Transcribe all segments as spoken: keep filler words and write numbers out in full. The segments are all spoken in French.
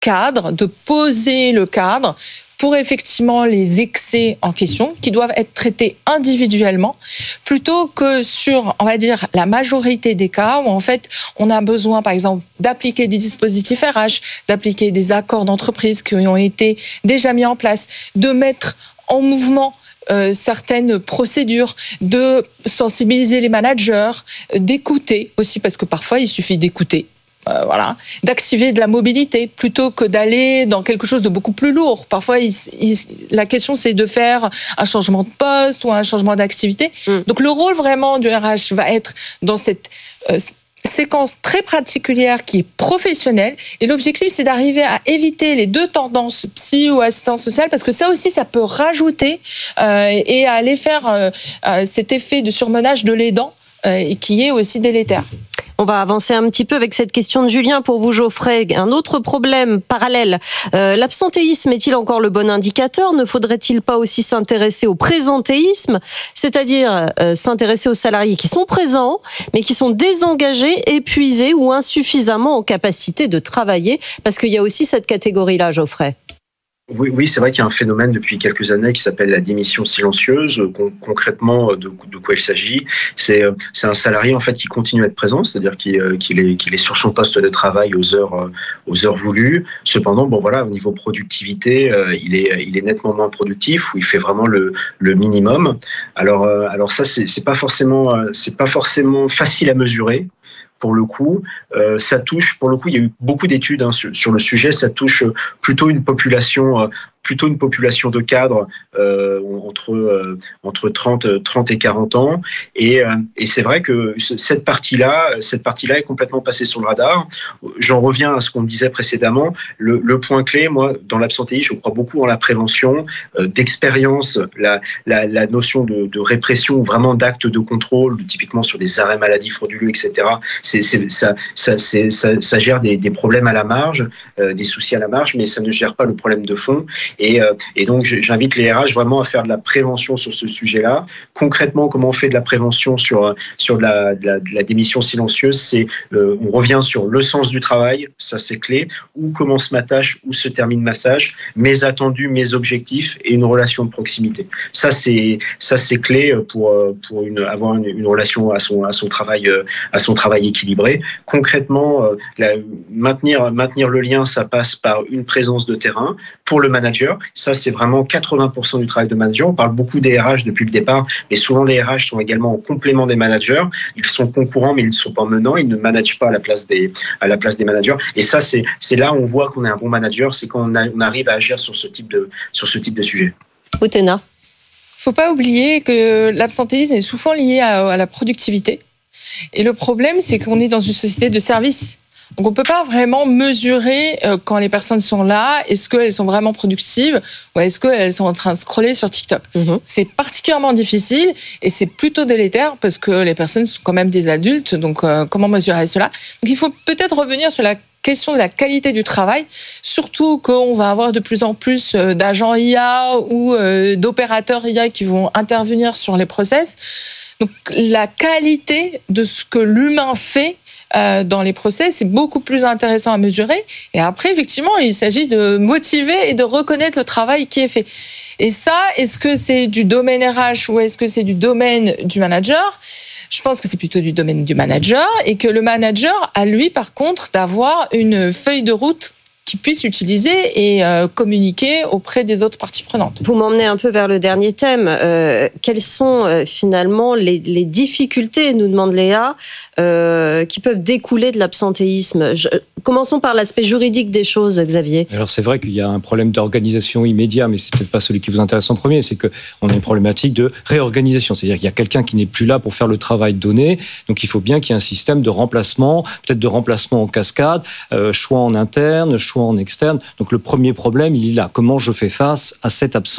cadre, de poser le cadre pour effectivement les excès en question, qui doivent être traités individuellement, plutôt que sur, on va dire, la majorité des cas où en fait on a besoin, par exemple, d'appliquer des dispositifs R H, d'appliquer des accords d'entreprise qui ont été déjà mis en place, de mettre en mouvement Euh, certaines procédures, de sensibiliser les managers, euh, d'écouter aussi, parce que parfois il suffit d'écouter, euh, voilà, d'activer de la mobilité plutôt que d'aller dans quelque chose de beaucoup plus lourd. Parfois, il, il, la question c'est de faire un changement de poste ou un changement d'activité. Mmh. Donc le rôle vraiment du R H va être dans cette euh, séquence très particulière qui est professionnelle, et l'objectif c'est d'arriver à éviter les deux tendances psy ou assistance sociale, parce que ça aussi ça peut rajouter euh, et aller faire euh, euh, cet effet de surmenage de l'aidant euh, qui est aussi délétère. On va avancer un petit peu avec cette question de Julien pour vous, Geoffrey. Un autre problème parallèle, euh, l'absentéisme est-il encore le bon indicateur ? Ne faudrait-il pas aussi s'intéresser au présentéisme, c'est-à-dire euh, s'intéresser aux salariés qui sont présents, mais qui sont désengagés, épuisés ou insuffisamment en capacité de travailler ? Parce qu'il y a aussi cette catégorie-là, Geoffrey. Oui, oui, c'est vrai qu'il y a un phénomène depuis quelques années qui s'appelle la démission silencieuse. Con- concrètement, de, de quoi il s'agit ? C'est, c'est un salarié en fait qui continue à être présent, c'est-à-dire qu'il, qu'il, est, qu'il est sur son poste de travail aux heures, aux heures voulues. Cependant, bon voilà, au niveau productivité, euh, il est, il est nettement moins productif, où il fait vraiment le, le minimum. Alors, euh, alors ça, c'est, c'est pas forcément, c'est pas forcément facile à mesurer. Pour le coup, euh, ça touche, pour le coup, il y a eu beaucoup d'études hein, sur, sur le sujet, ça touche plutôt une population, euh, plutôt une population de cadres euh, entre, euh, entre trente, trente et quarante ans. Et, euh, et c'est vrai que cette partie-là, cette partie-là est complètement passée sur le radar. J'en reviens à ce qu'on disait précédemment. Le, le point clé, moi, dans l'absentéisme, je crois beaucoup en la prévention, euh, d'expérience, la, la, la notion de, de répression, vraiment d'actes de contrôle, typiquement sur des arrêts maladie frauduleux, et cetera. C'est, c'est, ça, ça, c'est, ça, ça gère des, des problèmes à la marge, euh, des soucis à la marge, mais ça ne gère pas le problème de fond. Et, euh, et donc, j'invite les R H vraiment à faire de la prévention sur ce sujet-là. Concrètement, comment on fait de la prévention sur, sur de la, de la, de la démission silencieuse ? C'est, euh, on revient sur le sens du travail, ça c'est clé. Où commence ma tâche, où se termine ma tâche, mes attendus, mes objectifs et une relation de proximité. Ça c'est, ça c'est clé pour, pour une, avoir une, une relation à son, à son travail, à son travail équilibré. Concrètement, euh, la, maintenir, maintenir le lien, ça passe par une présence de terrain. Pour le manager, ça c'est vraiment quatre-vingts pour cent du travail de manager. On parle beaucoup des R H depuis le départ, mais souvent les R H sont également en complément des managers. Ils sont concurrents, mais ils ne sont pas menants. Ils ne managent pas à la place des, à la place des managers. Et ça, c'est, c'est là où on voit qu'on est un bon manager, c'est quand on, a, on arrive à agir sur ce type de, sur ce type de sujet. Outena. Faut pas oublier que l'absentéisme est souvent lié à, à la productivité. Et le problème, c'est qu'on est dans une société de services. Donc, on peut pas vraiment mesurer euh, quand les personnes sont là, est-ce qu'elles sont vraiment productives ou est-ce qu'elles sont en train de scroller sur TikTok. Mmh. C'est particulièrement difficile et c'est plutôt délétère parce que les personnes sont quand même des adultes. Donc, euh, comment mesurer cela ? Donc, il faut peut-être revenir sur la question de la qualité du travail, surtout qu'on va avoir de plus en plus d'agents I A ou euh, d'opérateurs I A qui vont intervenir sur les process. Donc, la qualité de ce que l'humain fait euh, dans les process, c'est beaucoup plus intéressant à mesurer. Et après, effectivement, il s'agit de motiver et de reconnaître le travail qui est fait. Et ça, est-ce que c'est du domaine R H ou est-ce que c'est du domaine du manager ? Je pense que c'est plutôt du domaine du manager et que le manager a, lui, par contre, d'avoir une feuille de route qui puisse utiliser et euh, communiquer auprès des autres parties prenantes. Vous m'emmenez un peu vers le dernier thème. Euh, quelles sont euh, finalement les, les difficultés, nous demande Léa, euh, qui peuvent découler de l'absentéisme ? Je, Commençons par l'aspect juridique des choses, Xavier. Alors c'est vrai qu'il y a un problème d'organisation immédiat, mais c'est peut-être pas celui qui vous intéresse en premier, c'est qu'on a une problématique de réorganisation, c'est-à-dire qu'il y a quelqu'un qui n'est plus là pour faire le travail donné, donc il faut bien qu'il y ait un système de remplacement, peut-être de remplacement en cascade, euh, choix en interne, choix en externe. Donc le premier problème, il est là. Comment je fais face à cette absence ?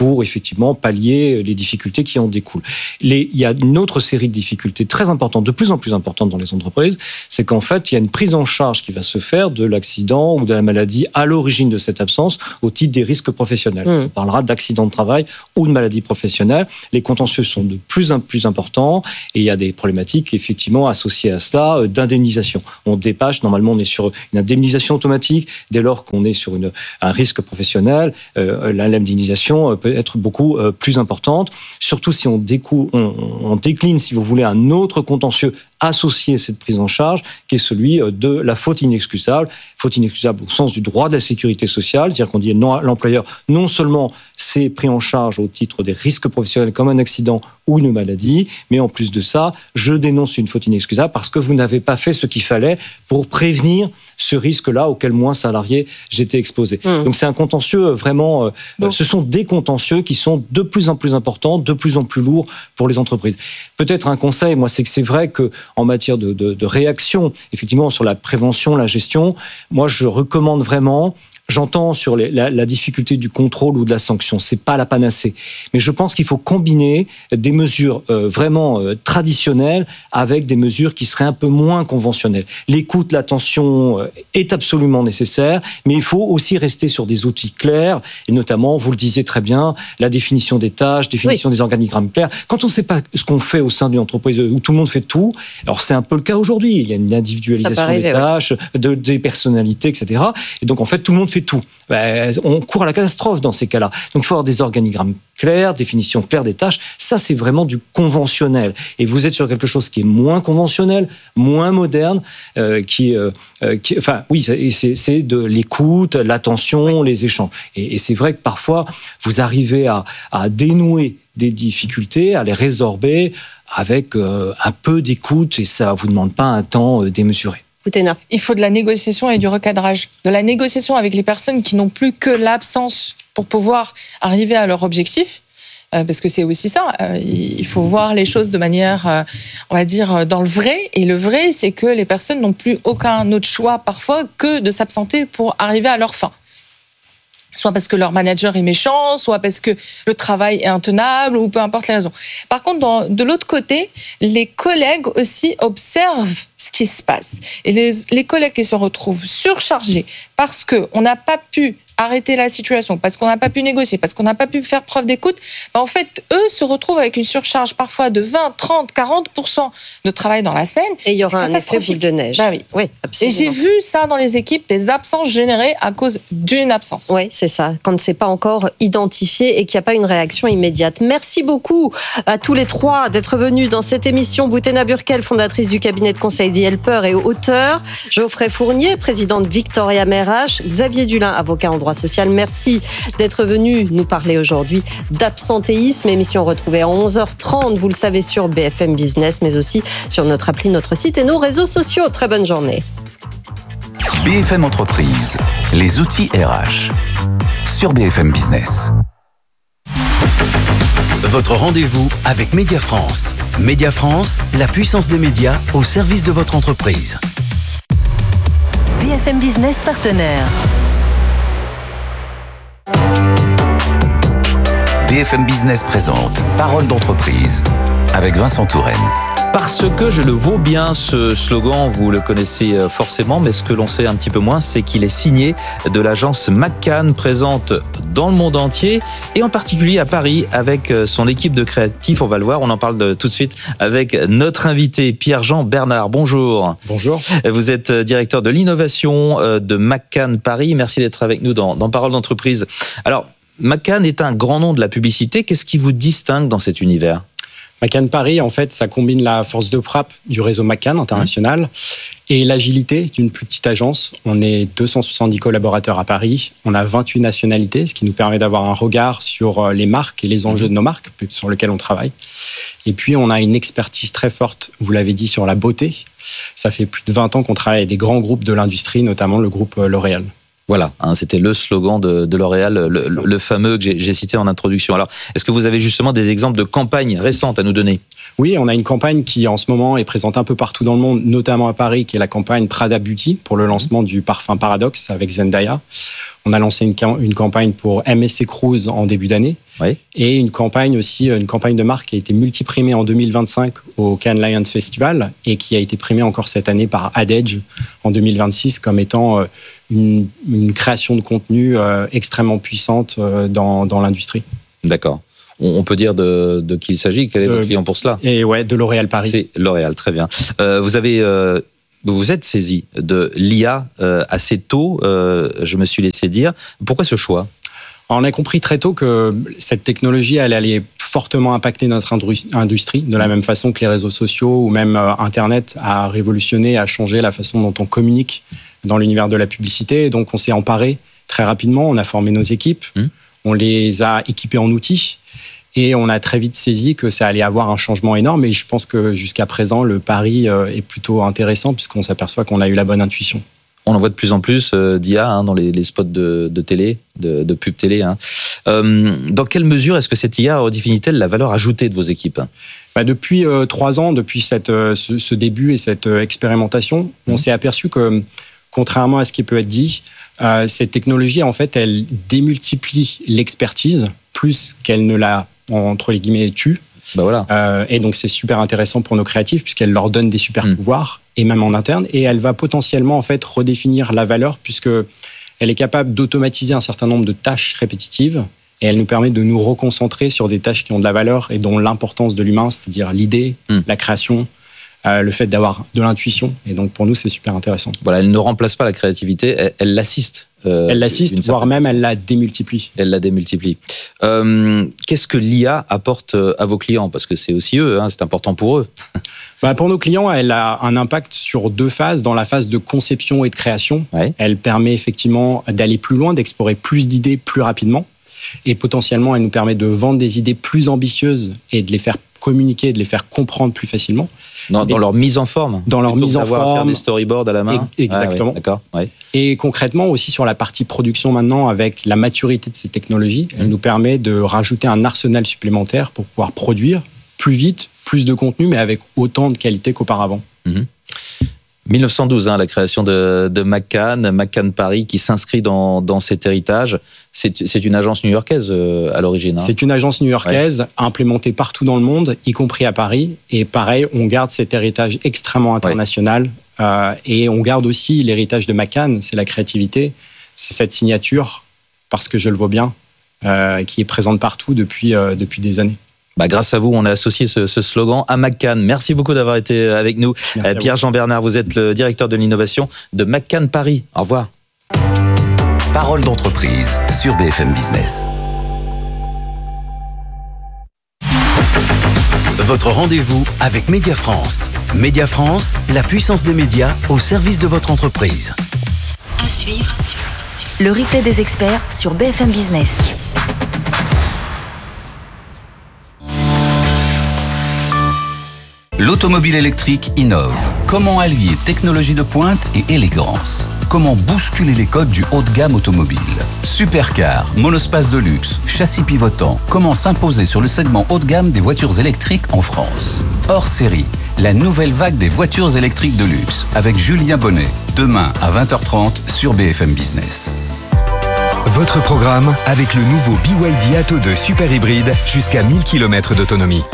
pour effectivement pallier les difficultés qui en découlent. Les, il y a une autre série de difficultés très importantes, de plus en plus importantes dans les entreprises, c'est qu'en fait, il y a une prise en charge qui va se faire de l'accident ou de la maladie à l'origine de cette absence au titre des risques professionnels. Mmh. On parlera d'accident de travail ou de maladie professionnelle. Les contentieux sont de plus en plus importants et il y a des problématiques effectivement associées à cela euh, d'indemnisation. On dépasse, normalement on est sur une indemnisation automatique, dès lors qu'on est sur une, un risque professionnel, euh, l'indemnisation peut être beaucoup euh, plus importante, surtout si on, décou- on, on décline, si vous voulez, un autre contentieux associé à cette prise en charge, qui est celui de la faute inexcusable. Faute inexcusable au sens du droit de la sécurité sociale, c'est-à-dire qu'on dit non, l'employeur, non seulement s'est pris en charge au titre des risques professionnels comme un accident ou une maladie, mais en plus de ça, je dénonce une faute inexcusable parce que vous n'avez pas fait ce qu'il fallait pour prévenir ce risque-là auquel moi, salarié, j'étais exposé. Mmh. Donc c'est un contentieux vraiment... Euh, bon. Ce sont des contentieux qui sont de plus en plus importants, de plus en plus lourds pour les entreprises. Peut-être un conseil, moi, c'est que c'est vrai qu'en matière de, de, de réaction, effectivement, sur la prévention, la gestion, moi, je recommande vraiment... J'entends sur les, la, la difficulté du contrôle ou de la sanction, c'est pas la panacée. Mais je pense qu'il faut combiner des mesures euh, vraiment euh, traditionnelles avec des mesures qui seraient un peu moins conventionnelles. L'écoute, l'attention euh, est absolument nécessaire, mais il faut aussi rester sur des outils clairs, et notamment, vous le disiez très bien, la définition des tâches, définition oui. des organigrammes clairs. Quand on ne sait pas ce qu'on fait au sein d'une entreprise où tout le monde fait tout, alors c'est un peu le cas aujourd'hui. Il y a une individualisation arriver, des tâches, ouais. de, des personnalités, et cetera. Et donc, en fait, tout le monde fait tout. Ben, on court à la catastrophe dans ces cas-là. Donc il faut avoir des organigrammes clairs, définition claire des tâches. Ça, c'est vraiment du conventionnel. Et vous êtes sur quelque chose qui est moins conventionnel, moins moderne, euh, qui, euh, qui, enfin, oui, c'est, c'est de l'écoute, l'attention, les échanges. Et, et c'est vrai que parfois, vous arrivez à, à dénouer des difficultés, à les résorber avec euh, un peu d'écoute, et ça ne vous demande pas un temps euh, démesuré. Boutena. Il faut de la négociation et du recadrage. De la négociation avec les personnes qui n'ont plus que l'absence pour pouvoir arriver à leur objectif. Euh, parce que c'est aussi ça. Euh, il faut voir les choses de manière, euh, on va dire, dans le vrai. Et le vrai, c'est que les personnes n'ont plus aucun autre choix, parfois, que de s'absenter pour arriver à leur fin. Soit parce que leur manager est méchant, soit parce que le travail est intenable, ou peu importe les raisons. Par contre, dans, de l'autre côté, les collègues aussi observent ce qui se passe. Et les, les collègues qui se retrouvent surchargés parce qu'on n'a pas pu arrêter la situation, parce qu'on n'a pas pu négocier, parce qu'on n'a pas pu faire preuve d'écoute, ben en fait, eux se retrouvent avec une surcharge parfois de vingt, trente, quarante pour cent de travail dans la semaine. Et il y aura un effet boule de neige. Ben oui. Oui, absolument. Et j'ai vu ça dans les équipes, des absences générées à cause d'une absence. Oui, c'est ça, quand c'est pas encore identifié et qu'il n'y a pas une réaction immédiate. Merci beaucoup à tous les trois d'être venus dans cette émission. Boutena Burkel, fondatrice du cabinet de conseil The Helper et auteur. Geoffrey Fournier, président de Victoria M R H. Xavier Dulin, avocat en droit social. Merci d'être venu nous parler aujourd'hui d'absentéisme. Émission retrouvée à onze heures trente, vous le savez, sur B F M Business, mais aussi sur notre appli, notre site et nos réseaux sociaux. Très bonne journée. B F M Entreprise, les outils R H, sur B F M Business. Votre rendez-vous avec Média France. Média France, la puissance des médias au service de votre entreprise. B F M Business partenaire. B F M Business présente Parole d'entreprise avec Vincent Touraine. Parce que je le vaux bien, ce slogan, vous le connaissez forcément, mais ce que l'on sait un petit peu moins, c'est qu'il est signé de l'agence McCann, présente dans le monde entier, et en particulier à Paris, avec son équipe de créatifs. On va le voir, on en parle de, tout de suite avec notre invité, Pierre-Jean Bernard. Bonjour. Bonjour. Vous êtes directeur de l'innovation de McCann Paris. Merci d'être avec nous dans, dans Parole d'entreprise. Alors, McCann est un grand nom de la publicité. Qu'est-ce qui vous distingue dans cet univers ? McCann Paris, en fait, ça combine la force de frappe du réseau McCann international mmh. et l'agilité d'une plus petite agence. On est deux cent soixante-dix collaborateurs à Paris. On a vingt-huit nationalités, ce qui nous permet d'avoir un regard sur les marques et les enjeux de nos marques sur lesquels on travaille. Et puis, on a une expertise très forte, vous l'avez dit, sur la beauté. Ça fait plus de vingt ans qu'on travaille avec des grands groupes de l'industrie, notamment le groupe L'Oréal. Voilà, hein, c'était le slogan de, de L'Oréal, le, le, le fameux que j'ai, j'ai cité en introduction. Alors, est-ce que vous avez justement des exemples de campagnes récentes à nous donner ? Oui, on a une campagne qui en ce moment est présente un peu partout dans le monde, notamment à Paris, qui est la campagne Prada Beauty pour le lancement du parfum Paradoxe avec Zendaya. On a lancé une, une campagne pour M S C Cruise en début d'année. Oui. Et une campagne aussi, une campagne de marque qui a été multiprimée en deux mille vingt-cinq au Cannes Lions Festival et qui a été primée encore cette année par AdEdge en deux mille vingt-six comme étant une, une création de contenu extrêmement puissante dans, dans l'industrie. D'accord. On peut dire de, de qui il s'agit. Quel est votre euh, client pour cela? Et ouais, de L'Oréal Paris. C'est L'Oréal, très bien. Euh, vous avez... Euh Vous vous êtes saisi de l'I A euh, assez tôt, euh, je me suis laissé dire. Pourquoi ce choix? Alors, on a compris très tôt que cette technologie elle allait fortement impacter notre industrie, de la même façon que les réseaux sociaux ou même euh, Internet a révolutionné, a changé la façon dont on communique dans l'univers de la publicité. Et donc, on s'est emparé très rapidement, on a formé nos équipes, mmh. on les a équipés en outils. Et on a très vite saisi que ça allait avoir un changement énorme. Et je pense que jusqu'à présent, le pari est plutôt intéressant puisqu'on s'aperçoit qu'on a eu la bonne intuition. On en voit de plus en plus euh, d'I A hein, dans les, les spots de, de télé, de, de pub télé. Hein. Euh, dans quelle mesure est-ce que cette I A redéfinit-elle la valeur ajoutée de vos équipes? Bah depuis euh, trois ans, depuis cette, euh, ce, ce début et cette euh, expérimentation, mmh. on s'est aperçu que, contrairement à ce qui peut être dit, euh, cette technologie, en fait, elle démultiplie l'expertise plus qu'elle ne la entre les guillemets tue. Bah voilà. euh, et donc c'est super intéressant pour nos créatifs puisqu'elle leur donne des super mmh. pouvoirs et même en interne, et elle va potentiellement en fait redéfinir la valeur puisque elle est capable d'automatiser un certain nombre de tâches répétitives et elle nous permet de nous reconcentrer sur des tâches qui ont de la valeur et dont l'importance de l'humain, c'est-à-dire l'idée, mmh. la création, euh, le fait d'avoir de l'intuition, et donc pour nous c'est super intéressant. Voilà, elle ne remplace pas la créativité, elle, elle l'assiste. Euh, elle l'assiste, voire même elle la démultiplie. Elle la démultiplie. Euh, qu'est-ce que l'I A apporte à vos clients? Parce que c'est aussi eux, hein, c'est important pour eux. Bah pour nos clients, elle a un impact sur deux phases. Dans la phase de conception et de création, ouais. elle permet effectivement d'aller plus loin, d'explorer plus d'idées plus rapidement. Et potentiellement, elle nous permet de vendre des idées plus ambitieuses et de les faire communiquer, de les faire comprendre plus facilement. Dans, dans leur mise en forme. Dans leur mise en forme. Faire des storyboards à la main. Exactement. Ah, ouais, d'accord. Ouais. Et concrètement aussi sur la partie production maintenant, avec la maturité de ces technologies, mmh. elle nous permet de rajouter un arsenal supplémentaire pour pouvoir produire plus vite, plus de contenu, mais avec autant de qualité qu'auparavant. Mmh. mille neuf cent douze, hein, la création de, de McCann, McCann Paris, qui s'inscrit dans, dans cet héritage. C'est, c'est une agence new-yorkaise euh, à l'origine. Hein. C'est une agence new-yorkaise ouais. implémentée partout dans le monde, y compris à Paris. Et pareil, on garde cet héritage extrêmement international. Ouais. Euh, et on garde aussi l'héritage de McCann, c'est la créativité. C'est cette signature, parce que je le vois bien, euh, qui est présente partout depuis, euh, depuis des années. Bah, grâce à vous, on a associé ce, ce slogan à McCann. Merci beaucoup d'avoir été avec nous. Euh, Pierre-Jean Bernard, vous êtes le directeur de l'innovation de McCann Paris. Au revoir. Parole d'entreprise sur B F M Business. Votre rendez-vous avec Média France. Média France, la puissance des médias au service de votre entreprise. À suivre, le replay des experts sur B F M Business. L'automobile électrique innove. Comment allier technologie de pointe et élégance? Comment bousculer les codes du haut de gamme automobile? Supercar, monospace de luxe, châssis pivotant. Comment s'imposer sur le segment haut de gamme des voitures électriques en France? Hors série, la nouvelle vague des voitures électriques de luxe avec Julien Bonnet. Demain à vingt heures trente sur B F M Business. Votre programme avec le nouveau B Y D Atto deux Super Hybride jusqu'à mille kilomètres d'autonomie.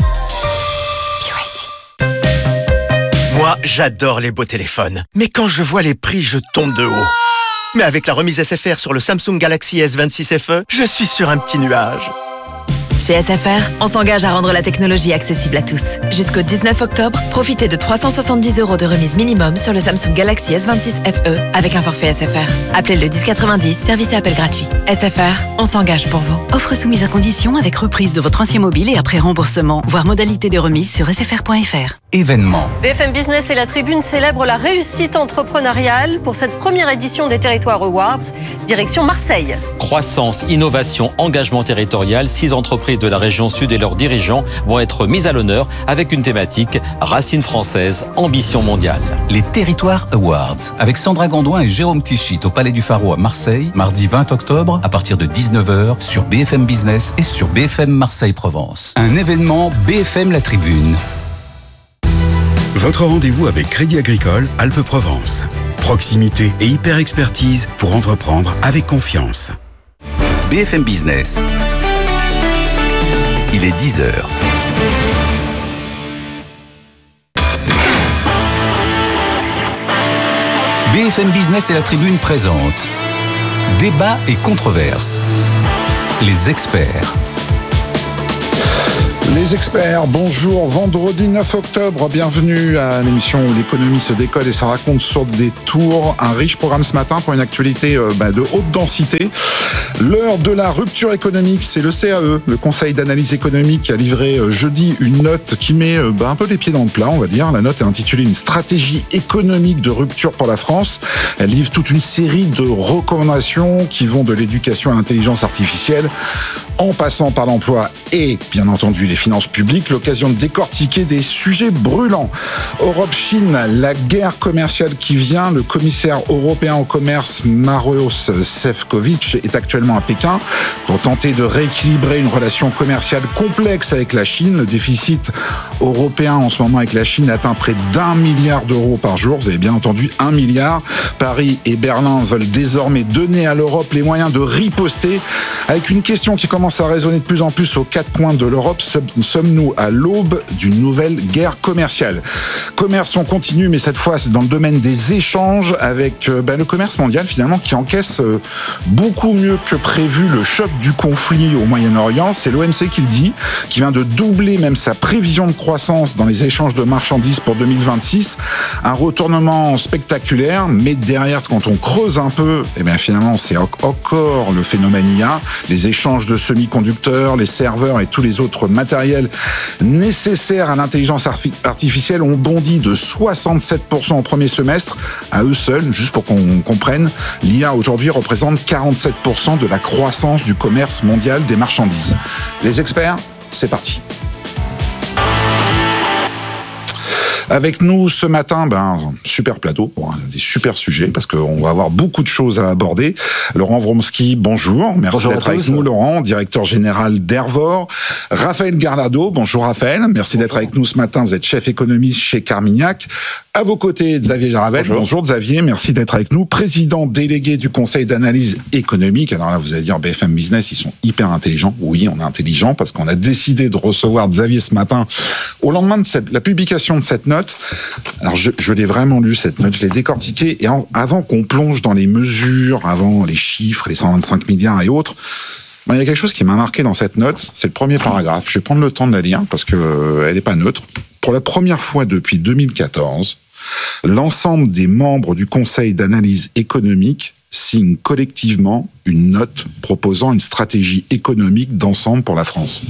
Moi, j'adore les beaux téléphones. Mais quand je vois les prix, je tombe de haut. Mais avec la remise S F R sur le Samsung Galaxy S vingt-six F E, je suis sur un petit nuage. Chez S F R, on s'engage à rendre la technologie accessible à tous. Jusqu'au dix-neuf octobre, profitez de trois cent soixante-dix euros de remise minimum sur le Samsung Galaxy S vingt-six F E avec un forfait S F R. Appelez le dix quatre-vingt-dix, service et appel gratuit. S F R, on s'engage pour vous. Offre soumise à condition avec reprise de votre ancien mobile et après remboursement. Voir modalité des remises sur s f r point f r. Événement. B F M Business et la Tribune célèbrent la réussite entrepreneuriale pour cette première édition des Territoires Awards, direction Marseille. Croissance, innovation, engagement territorial, six entreprises de la région sud et leurs dirigeants vont être mises à l'honneur avec une thématique racines françaises, ambition mondiale. Les Territoires Awards avec Sandra Gondouin et Jérôme Tichit au Palais du Pharaon à Marseille, mardi vingt octobre à partir de dix-neuf heures sur B F M Business et sur B F M Marseille Provence. Un événement B F M La Tribune. Votre rendez-vous avec Crédit Agricole Alpes-Provence. Proximité et hyper-expertise pour entreprendre avec confiance. B F M Business. Il est dix heures. B F M Business et la Tribune présentent Débat et controverses. Les experts. Les experts, bonjour, vendredi neuf octobre, bienvenue à l'émission où l'économie se décode et ça raconte sur des tours. Un riche programme ce matin pour une actualité euh, bah, de haute densité. L'heure de la rupture économique, c'est le C A E, le Conseil d'analyse économique, qui a livré euh, jeudi une note qui met euh, bah, un peu les pieds dans le plat, on va dire. La note est intitulée « Une stratégie économique de rupture pour la France ». Elle livre toute une série de recommandations qui vont de l'éducation à l'intelligence artificielle, en passant par l'emploi et, bien entendu, les finances publiques, l'occasion de décortiquer des sujets brûlants. Europe-Chine, la guerre commerciale qui vient. Le commissaire européen au commerce, Maroš Šefčovič, est actuellement à Pékin pour tenter de rééquilibrer une relation commerciale complexe avec la Chine. Le déficit européen en ce moment avec la Chine atteint près d'un milliard d'euros par jour. Vous avez bien entendu, un milliard. Paris et Berlin veulent désormais donner à l'Europe les moyens de riposter avec une question qui commence à résonner de plus en plus aux quatre coins de l'Europe. Sommes-nous à l'aube d'une nouvelle guerre commerciale? Commerce, on continue, mais cette fois dans le domaine des échanges avec euh, bah, le commerce mondial finalement qui encaisse euh, beaucoup mieux que prévu le choc du conflit au Moyen-Orient. C'est l'O M C qui le dit, qui vient de doubler même sa prévision de croissance dans les échanges de marchandises pour deux mille vingt-six. Un retournement spectaculaire, mais derrière, quand on creuse un peu, eh bien finalement c'est encore le phénomène I A, les échanges de semi-conducteurs, les serveurs et tous les autres matériels nécessaires à l'intelligence artificielle ont bondi de soixante-sept pour cent au premier semestre. À eux seuls, juste pour qu'on comprenne, l'I A aujourd'hui représente quarante-sept pour cent de la croissance du commerce mondial des marchandises. Les experts, c'est parti. Avec nous ce matin, ben super plateau, bon, des super sujets parce qu'on va avoir beaucoup de choses à aborder. Laurent Wromski, bonjour, merci bonjour d'être avec nous. Laurent, directeur général d'Hervor. Raphaël Garlado, bonjour Raphaël, merci bonjour. d'être avec nous ce matin. Vous êtes chef économiste chez Carmignac. À vos côtés, Xavier Jaravel. Bonjour. Bonjour Xavier, merci d'être avec nous. Président délégué du Conseil d'analyse économique. Alors là, vous allez dire B F M Business, ils sont hyper intelligents. Oui, on est intelligents parce qu'on a décidé de recevoir Xavier ce matin au lendemain de cette, la publication de cette note. Alors je, je l'ai vraiment lu cette note, je l'ai décortiquée et en, avant qu'on plonge dans les mesures, avant les chiffres, les cent vingt-cinq milliards et autres, ben, il y a quelque chose qui m'a marqué dans cette note, c'est le premier paragraphe. Je vais prendre le temps de la lire parce que euh, elle n'est pas neutre. Pour la première fois depuis deux mille quatorze, l'ensemble des membres du Conseil d'analyse économique signent collectivement une note proposant une stratégie économique d'ensemble pour la France.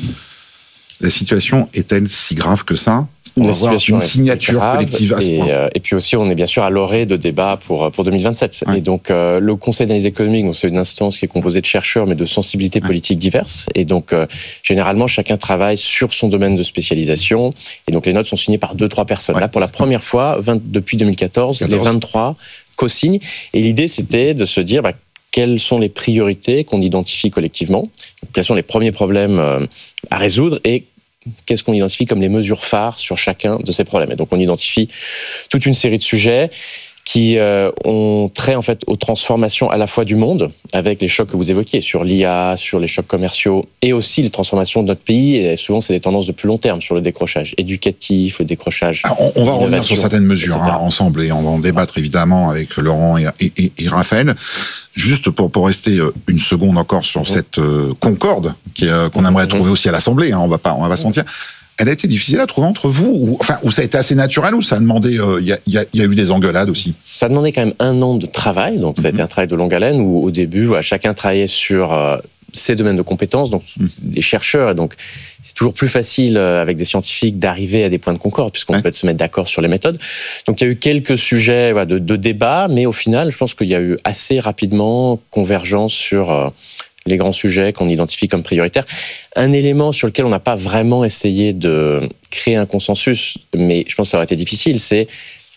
La situation est-elle si grave que ça ? On va voir une signature collective à ce point. Et, euh, et puis aussi, on est bien sûr à l'orée de débats pour, pour deux mille vingt-sept. Ouais. Et donc, euh, le Conseil d'analyse économique, donc, c'est une instance qui est composée de chercheurs, mais de sensibilités ouais. politiques diverses. Et donc, euh, généralement, chacun travaille sur son domaine de spécialisation. Et donc, les notes sont signées par deux, trois personnes. Ouais. Là, pour la première fois, vingt, depuis deux mille quatorze, quatorze. Les vingt-trois co-signent. Et l'idée, c'était de se dire... Bah, quelles sont les priorités qu'on identifie collectivement, quels sont les premiers problèmes euh, à résoudre et qu'est-ce qu'on identifie comme les mesures phares sur chacun de ces problèmes. Et donc, on identifie toute une série de sujets qui euh, ont trait en fait aux transformations à la fois du monde, avec les chocs que vous évoquiez, sur l'I A, sur les chocs commerciaux, et aussi les transformations de notre pays. Et souvent, c'est des tendances de plus long terme sur le décrochage éducatif, le décrochage. Alors, on, on va revenir sur certaines mesures hein, ensemble, et on va en débattre évidemment avec Laurent et, et, et, et Raphaël. Juste pour, pour rester une seconde encore sur mmh. cette euh, concorde qui, euh, qu'on aimerait mmh. trouver aussi à l'Assemblée, hein, on va pas, on va pas se mentir. Elle a été difficile à trouver entre vous, ou enfin, ou ça a été assez naturel, ou ça a demandé, il euh, y, a, y, a, y a eu des engueulades aussi? Ça a demandé quand même un an de travail, donc ça a mmh. été un travail de longue haleine où au début, voilà, chacun travaillait sur euh, ses domaines de compétences, donc mmh. des chercheurs, et donc c'est toujours plus facile euh, avec des scientifiques d'arriver à des points de concorde puisqu'on ouais. peut se mettre d'accord sur les méthodes. Donc il y a eu quelques sujets voilà, de, de débat, mais au final, je pense qu'il y a eu assez rapidement convergence sur euh, les grands sujets qu'on identifie comme prioritaires. Un élément sur lequel on n'a pas vraiment essayé de créer un consensus, mais je pense que ça aurait été difficile, c'est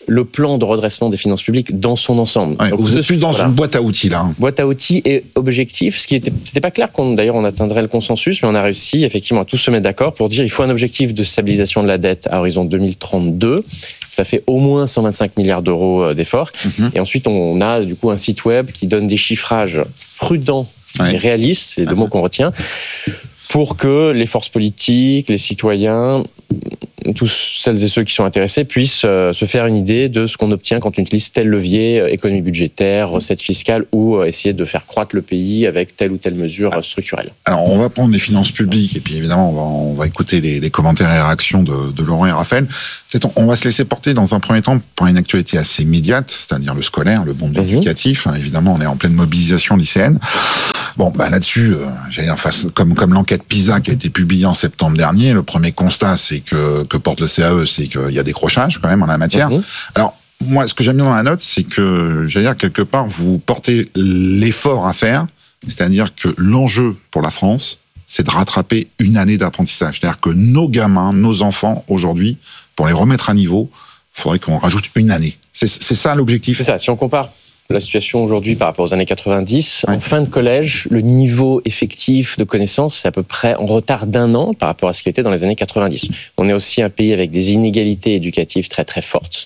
le plan de redressement des finances publiques dans son ensemble. Ouais, Donc, vous ce, êtes plus dans voilà. une boîte à outils là. Hein. Boîte à outils et objectif, ce qui était, c'était pas clair qu'on, d'ailleurs, on atteindrait le consensus, mais on a réussi effectivement à tous se mettre d'accord pour dire il faut un objectif de stabilisation de la dette à horizon deux mille trente-deux. Ça fait au moins cent vingt-cinq milliards d'euros d'efforts. Mm-hmm. Et ensuite, on a du coup un site web qui donne des chiffrages prudents ouais. et réalistes, c'est les deux mots qu'on retient, pour que les forces politiques, les citoyens, tous celles et ceux qui sont intéressés puissent euh, se faire une idée de ce qu'on obtient quand on utilise tel levier, euh, économie budgétaire, recettes fiscales, ou euh, essayer de faire croître le pays avec telle ou telle mesure euh, structurelle. Alors, on va prendre les finances publiques, et puis évidemment, on va, on va écouter les, les commentaires et réactions de, de Laurent et Raphaël. C'est, on va se laisser porter dans un premier temps par une actualité assez immédiate, c'est-à-dire le scolaire, le monde mmh. éducatif. Évidemment, on est en pleine mobilisation lycéenne. Bon, bah là-dessus, euh, j'allais dire, face, comme, comme l'enquête PISA qui a été publiée en septembre dernier, le premier constat, c'est que, que porte le C A E, c'est qu'il y a décrochage quand même en la matière. Mmh. Alors, moi, ce que j'aime bien dans la note, c'est que, j'allais dire, quelque part, vous portez l'effort à faire, c'est-à-dire que l'enjeu pour la France, c'est de rattraper une année d'apprentissage. C'est-à-dire que nos gamins, nos enfants, aujourd'hui, pour les remettre à niveau, il faudrait qu'on rajoute une année. C'est, c'est ça l'objectif. C'est ça, si on compare la situation aujourd'hui par rapport aux années quatre-vingt-dix, ouais. en fin de collège, le niveau effectif de connaissances, c'est à peu près en retard d'un an par rapport à ce qu'il était dans les années quatre-vingt-dix. On est aussi un pays avec des inégalités éducatives très très fortes.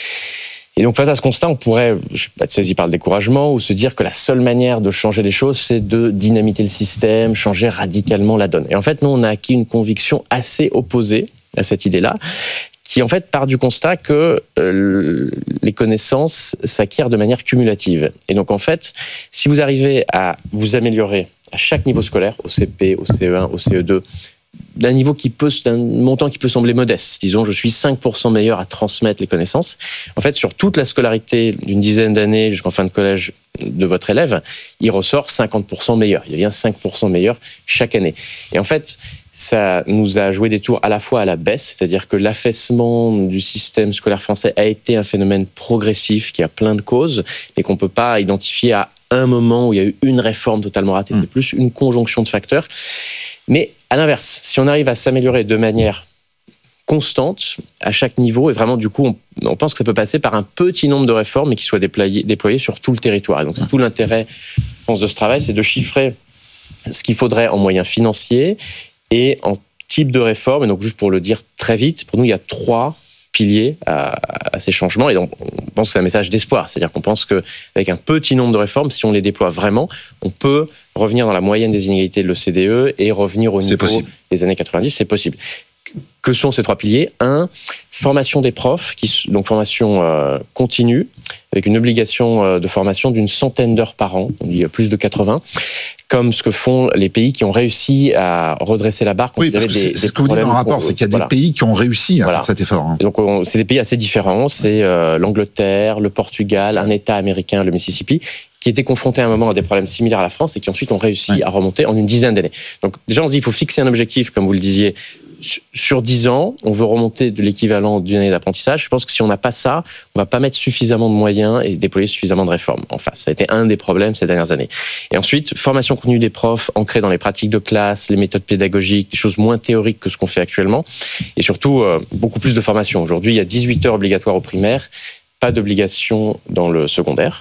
Et donc face à ce constat, on pourrait, je sais pas, être saisi par le découragement ou se dire que la seule manière de changer les choses, c'est de dynamiter le système, changer radicalement la donne. Et en fait, nous, on a acquis une conviction assez opposée à cette idée-là, qui en fait part du constat que euh, les connaissances s'acquièrent de manière cumulative. Et donc en fait, si vous arrivez à vous améliorer à chaque niveau scolaire, au C P, au C E un, au C E deux, d'un niveau qui peut, d'un montant qui peut sembler modeste, disons je suis cinq pour cent meilleur à transmettre les connaissances, en fait sur toute la scolarité d'une dizaine d'années jusqu'en fin de collège de votre élève, il ressort cinquante pour cent meilleur, il devient cinq pour cent meilleur chaque année. Et en fait, ça nous a joué des tours à la fois à la baisse, c'est-à-dire que l'affaissement du système scolaire français a été un phénomène progressif qui a plein de causes et qu'on ne peut pas identifier à un moment où il y a eu une réforme totalement ratée. Mmh. C'est plus une conjonction de facteurs. Mais à l'inverse, si on arrive à s'améliorer de manière constante à chaque niveau, et vraiment du coup on, on pense que ça peut passer par un petit nombre de réformes mais qui soient déployées, déployées sur tout le territoire. Et donc c'est tout l'intérêt, je pense, de ce travail, c'est de chiffrer ce qu'il faudrait en moyens financiers et en type de réforme. Et donc, juste pour le dire très vite, pour nous, il y a trois piliers à, à ces changements. Et donc, on pense que c'est un message d'espoir. C'est-à-dire qu'on pense qu'avec un petit nombre de réformes, si on les déploie vraiment, on peut revenir dans la moyenne des inégalités de l'O C D E et revenir au niveau possible. Des années quatre-vingt-dix. C'est possible. Que sont ces trois piliers ? Un, formation des profs, qui, donc formation euh, continue, avec une obligation euh, de formation d'une centaine d'heures par an, on dit plus de quatre-vingts, comme ce que font les pays qui ont réussi à redresser la barre. Oui, parce que c'est, des, c'est ce que vous dites dans le rapport, c'est qu'il y a voilà. des pays qui ont réussi à voilà. faire cet effort. Hein. Donc on, c'est des pays assez différents, c'est euh, l'Angleterre, le Portugal, un État américain, le Mississippi, qui étaient confrontés à un moment à des problèmes similaires à la France et qui ensuite ont réussi ouais. à remonter en une dizaine d'années. Donc déjà on se dit il faut fixer un objectif, comme vous le disiez, sur dix ans, on veut remonter de l'équivalent d'une année d'apprentissage. Je pense que si on n'a pas ça, on ne va pas mettre suffisamment de moyens et déployer suffisamment de réformes en face. Ça a été un des problèmes ces dernières années. Et ensuite, formation continue des profs, ancrée dans les pratiques de classe, les méthodes pédagogiques, des choses moins théoriques que ce qu'on fait actuellement. Et surtout, euh, beaucoup plus de formation. Aujourd'hui, il y a dix-huit heures obligatoires au primaire, pas d'obligation dans le secondaire.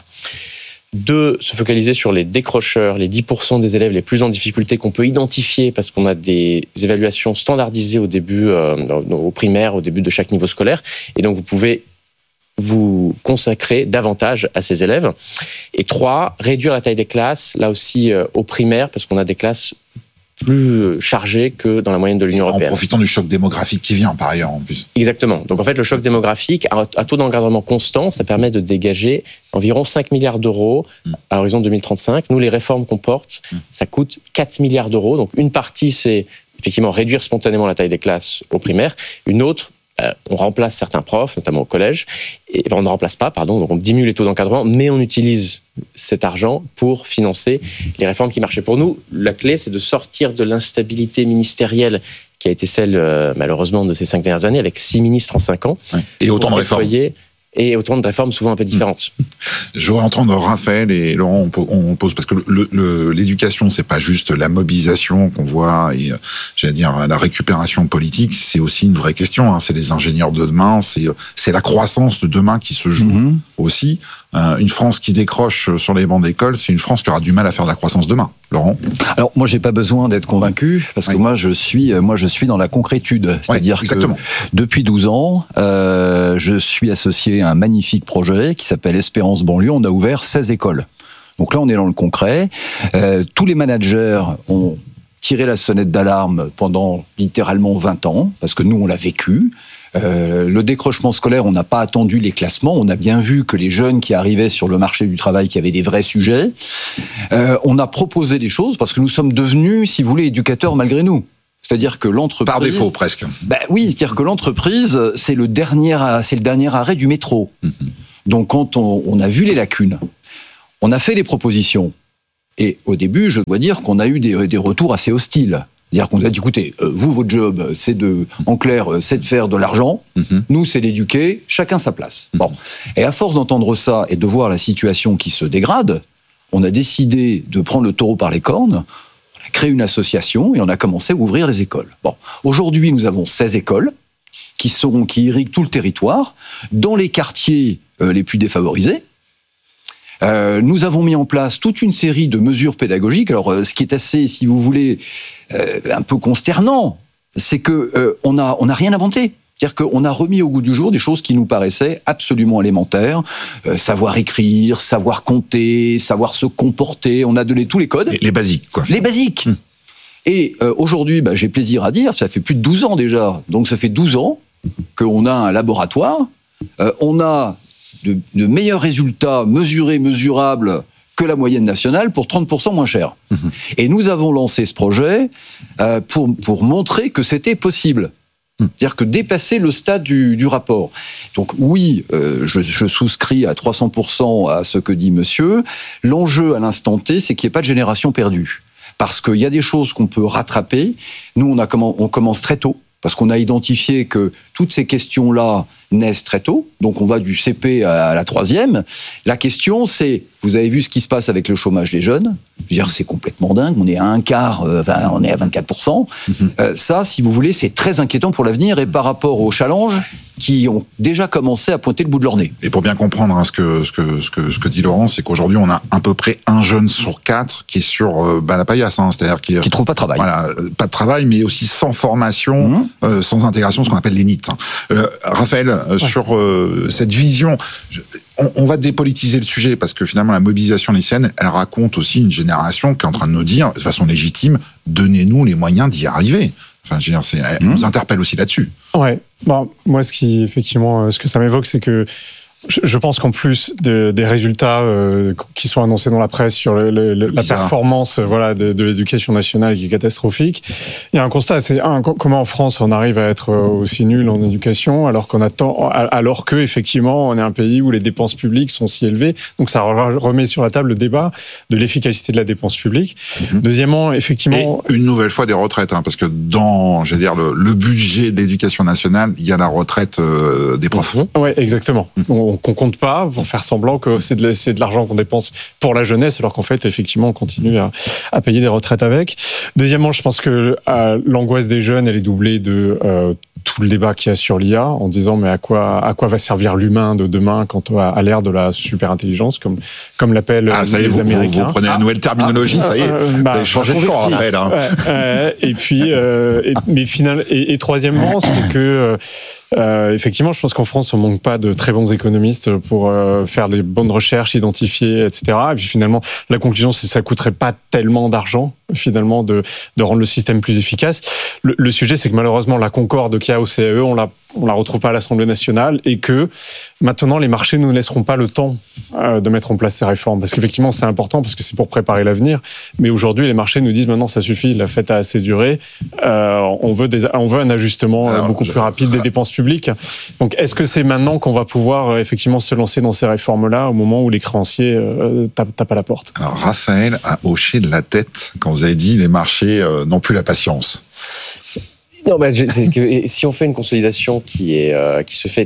Deux, se focaliser sur les décrocheurs, les dix pour cent des élèves les plus en difficulté qu'on peut identifier parce qu'on a des évaluations standardisées au début, euh, au primaire, au début de chaque niveau scolaire. Et donc, vous pouvez vous consacrer davantage à ces élèves. Et trois, réduire la taille des classes, là aussi euh, au primaire, parce qu'on a des classes plus chargé que dans la moyenne de l'Union européenne. En profitant du choc démographique qui vient par ailleurs en plus. Exactement. Donc en fait le choc démographique à taux d'encadrement constant, ça permet de dégager environ cinq milliards d'euros mmh. à horizon deux mille trente-cinq. Nous les réformes qu'on porte, mmh. ça coûte quatre milliards d'euros. Donc une partie c'est effectivement réduire spontanément la taille des classes au primaire, une autre Euh, on remplace certains profs, notamment au collège, et enfin, on ne remplace pas, pardon, donc on diminue les taux d'encadrement, mais on utilise cet argent pour financer les réformes qui marchaient. Pour nous, la clé, c'est de sortir de l'instabilité ministérielle qui a été celle, euh, malheureusement, de ces cinq dernières années, avec six ministres en cinq ans. Ouais. Et autant de réformes. et autant de réformes souvent un peu différentes. Je voudrais entendre Raphaël et Laurent, on pose, parce que le, le, l'éducation, c'est pas juste la mobilisation qu'on voit et, j'allais dire, la récupération politique, c'est aussi une vraie question, hein. C'est les ingénieurs de demain, c'est, c'est la croissance de demain qui se joue mmh. aussi. Euh, une France qui décroche sur les bancs d'école, c'est une France qui aura du mal à faire de la croissance demain. Laurent ? Alors, moi, j'ai pas besoin d'être convaincu, parce oui. que moi, je suis, moi, je suis dans la concrétude. C'est-à-dire oui, que depuis douze ans, euh, je suis associé à un magnifique projet qui s'appelle Espérance Banlieue. On a ouvert seize écoles. Donc là, on est dans le concret. Euh, tous les managers ont tiré la sonnette d'alarme pendant littéralement vingt ans, parce que nous, on l'a vécu. Euh, le décrochement scolaire, on n'a pas attendu les classements. On a bien vu que les jeunes qui arrivaient sur le marché du travail, qui avaient des vrais sujets, euh, on a proposé des choses parce que nous sommes devenus, si vous voulez, éducateurs malgré nous. C'est-à-dire que l'entreprise... Par défaut, presque. Ben oui, c'est-à-dire que l'entreprise, c'est le dernier, c'est le dernier arrêt du métro. Mm-hmm. Donc, quand on, on a vu les lacunes, on a fait des propositions. Et au début, je dois dire qu'on a eu des, des retours assez hostiles. C'est-à-dire qu'on nous a dit, écoutez, euh, vous, votre job, c'est de, en clair, c'est de faire de l'argent. Mm-hmm. Nous, c'est d'éduquer. Chacun sa place. Mm-hmm. Bon. Et à force d'entendre ça et de voir la situation qui se dégrade, on a décidé de prendre le taureau par les cornes. On a créé une association et on a commencé à ouvrir les écoles. Bon. Aujourd'hui, nous avons seize écoles qui sont, qui irriguent tout le territoire, dans les quartiers euh, les plus défavorisés. Euh, nous avons mis en place toute une série de mesures pédagogiques. Alors, euh, ce qui est assez, si vous voulez, euh, un peu consternant, c'est que euh, on a on a rien inventé. C'est-à-dire qu'on a remis au goût du jour des choses qui nous paraissaient absolument élémentaires. Euh, savoir écrire, savoir compter, savoir se comporter. On a donné tous les codes. Les, les basiques, quoi. Les basiques. Hum. Et euh, aujourd'hui, bah, j'ai plaisir à dire, ça fait plus de douze ans déjà. Donc, ça fait douze ans qu'on a un laboratoire. Euh, on a De, de meilleurs résultats mesurés, mesurables que la moyenne nationale pour trente pour cent moins cher. Mmh. Et nous avons lancé ce projet euh, pour, pour montrer que c'était possible. Mmh. C'est-à-dire que dépasser le stade du, du rapport. Donc oui, euh, je, je souscris à trois cents pour cent à ce que dit monsieur. L'enjeu à l'instant T, c'est qu'il n'y ait pas de génération perdue. Parce qu'il y a des choses qu'on peut rattraper. Nous, on, a, on commence très tôt. Parce qu'on a identifié que toutes ces questions-là naissent très tôt. Donc, on va du C P à la troisième. La question, c'est, vous avez vu ce qui se passe avec le chômage des jeunes. Je veux dire, c'est complètement dingue. On est à un quart, euh, enfin, on est à vingt-quatre pour cent. Mm-hmm. Euh, ça, si vous voulez, c'est très inquiétant pour l'avenir et par rapport aux challenges qui ont déjà commencé à pointer le bout de leur nez. Et pour bien comprendre hein, ce, que, ce, que, ce, que, ce que dit Laurent, c'est qu'aujourd'hui, on a à peu près un jeune sur quatre qui est sur euh, bah, la paillasse. Hein, c'est-à-dire qui ne trouve pas de travail. Voilà, pas de travail, mais aussi sans formation, mmh. euh, sans intégration, ce qu'on appelle les N I T. Euh, Raphaël, euh, ouais. sur euh, cette vision... Je, On, on va dépolitiser le sujet parce que finalement la mobilisation lycéenne, elle raconte aussi une génération qui est en train de nous dire, de façon légitime, donnez-nous les moyens d'y arriver. Enfin, je veux dire, c'est, elle mmh. nous interpelle aussi là-dessus. Ouais. Bon, moi, ce qui effectivement, ce que ça m'évoque, c'est que je, je pense qu'en plus de, des résultats euh, qui sont annoncés dans la presse sur le, le, le, la performance, euh, voilà, de, de l'éducation nationale qui est catastrophique, il y a un constat. C'est un, comment en France on arrive à être aussi nul en éducation alors qu'on attend, alors que effectivement on est un pays où les dépenses publiques sont si élevées. Donc ça remet sur la table le débat de l'efficacité de la dépense publique. Mm-hmm. Deuxièmement, effectivement, et une nouvelle fois des retraites, hein, parce que dans, je veux dire, le, le budget de l'éducation nationale, il y a la retraite euh, des profs. Mm-hmm. Ouais, exactement. Mm-hmm. On, qu'on compte pas pour faire semblant que c'est de, c'est de l'argent qu'on dépense pour la jeunesse, alors qu'en fait, effectivement, on continue à, à payer des retraites avec. Deuxièmement, je pense que euh, l'angoisse des jeunes, elle est doublée de euh, tout le débat qu'il y a sur l'I A, en disant mais à quoi, à quoi va servir l'humain de demain quand on a, à l'ère de la super intelligence, comme, comme l'appellent ah, ça les y est, vous, Américains. Vous, vous prenez la nouvelle terminologie, ah, ça y est, euh, bah, vous avez changé de corps, Raphaël. Hein. Ouais, euh, et puis, euh, et, mais final, et, et troisièmement, c'est que Euh, effectivement, je pense qu'en France, on manque pas de très bons économistes pour euh, faire des bonnes recherches, identifier, et cetera. Et puis finalement, la conclusion, c'est que ça coûterait pas tellement d'argent, finalement, de, de rendre le système plus efficace. Le, le sujet, c'est que malheureusement, la concorde qu'il y a au C A E, on la, on la retrouve pas à l'Assemblée nationale, et que maintenant, les marchés ne nous laisseront pas le temps euh, de mettre en place ces réformes. Parce qu'effectivement, c'est important, parce que c'est pour préparer l'avenir. Mais aujourd'hui, les marchés nous disent maintenant, ça suffit, la fête a assez duré. Euh, on veut des, on veut un ajustement Alors, beaucoup je... plus rapide des dépenses publiques. Donc, est-ce que c'est maintenant qu'on va pouvoir euh, effectivement se lancer dans ces réformes-là, au moment où les créanciers euh, tapent, tapent à la porte? Alors, Raphaël a hoché de la tête quand vous avez dit les marchés euh, n'ont plus la patience. Non, bah, je, c'est que si on fait une consolidation qui est euh, qui se fait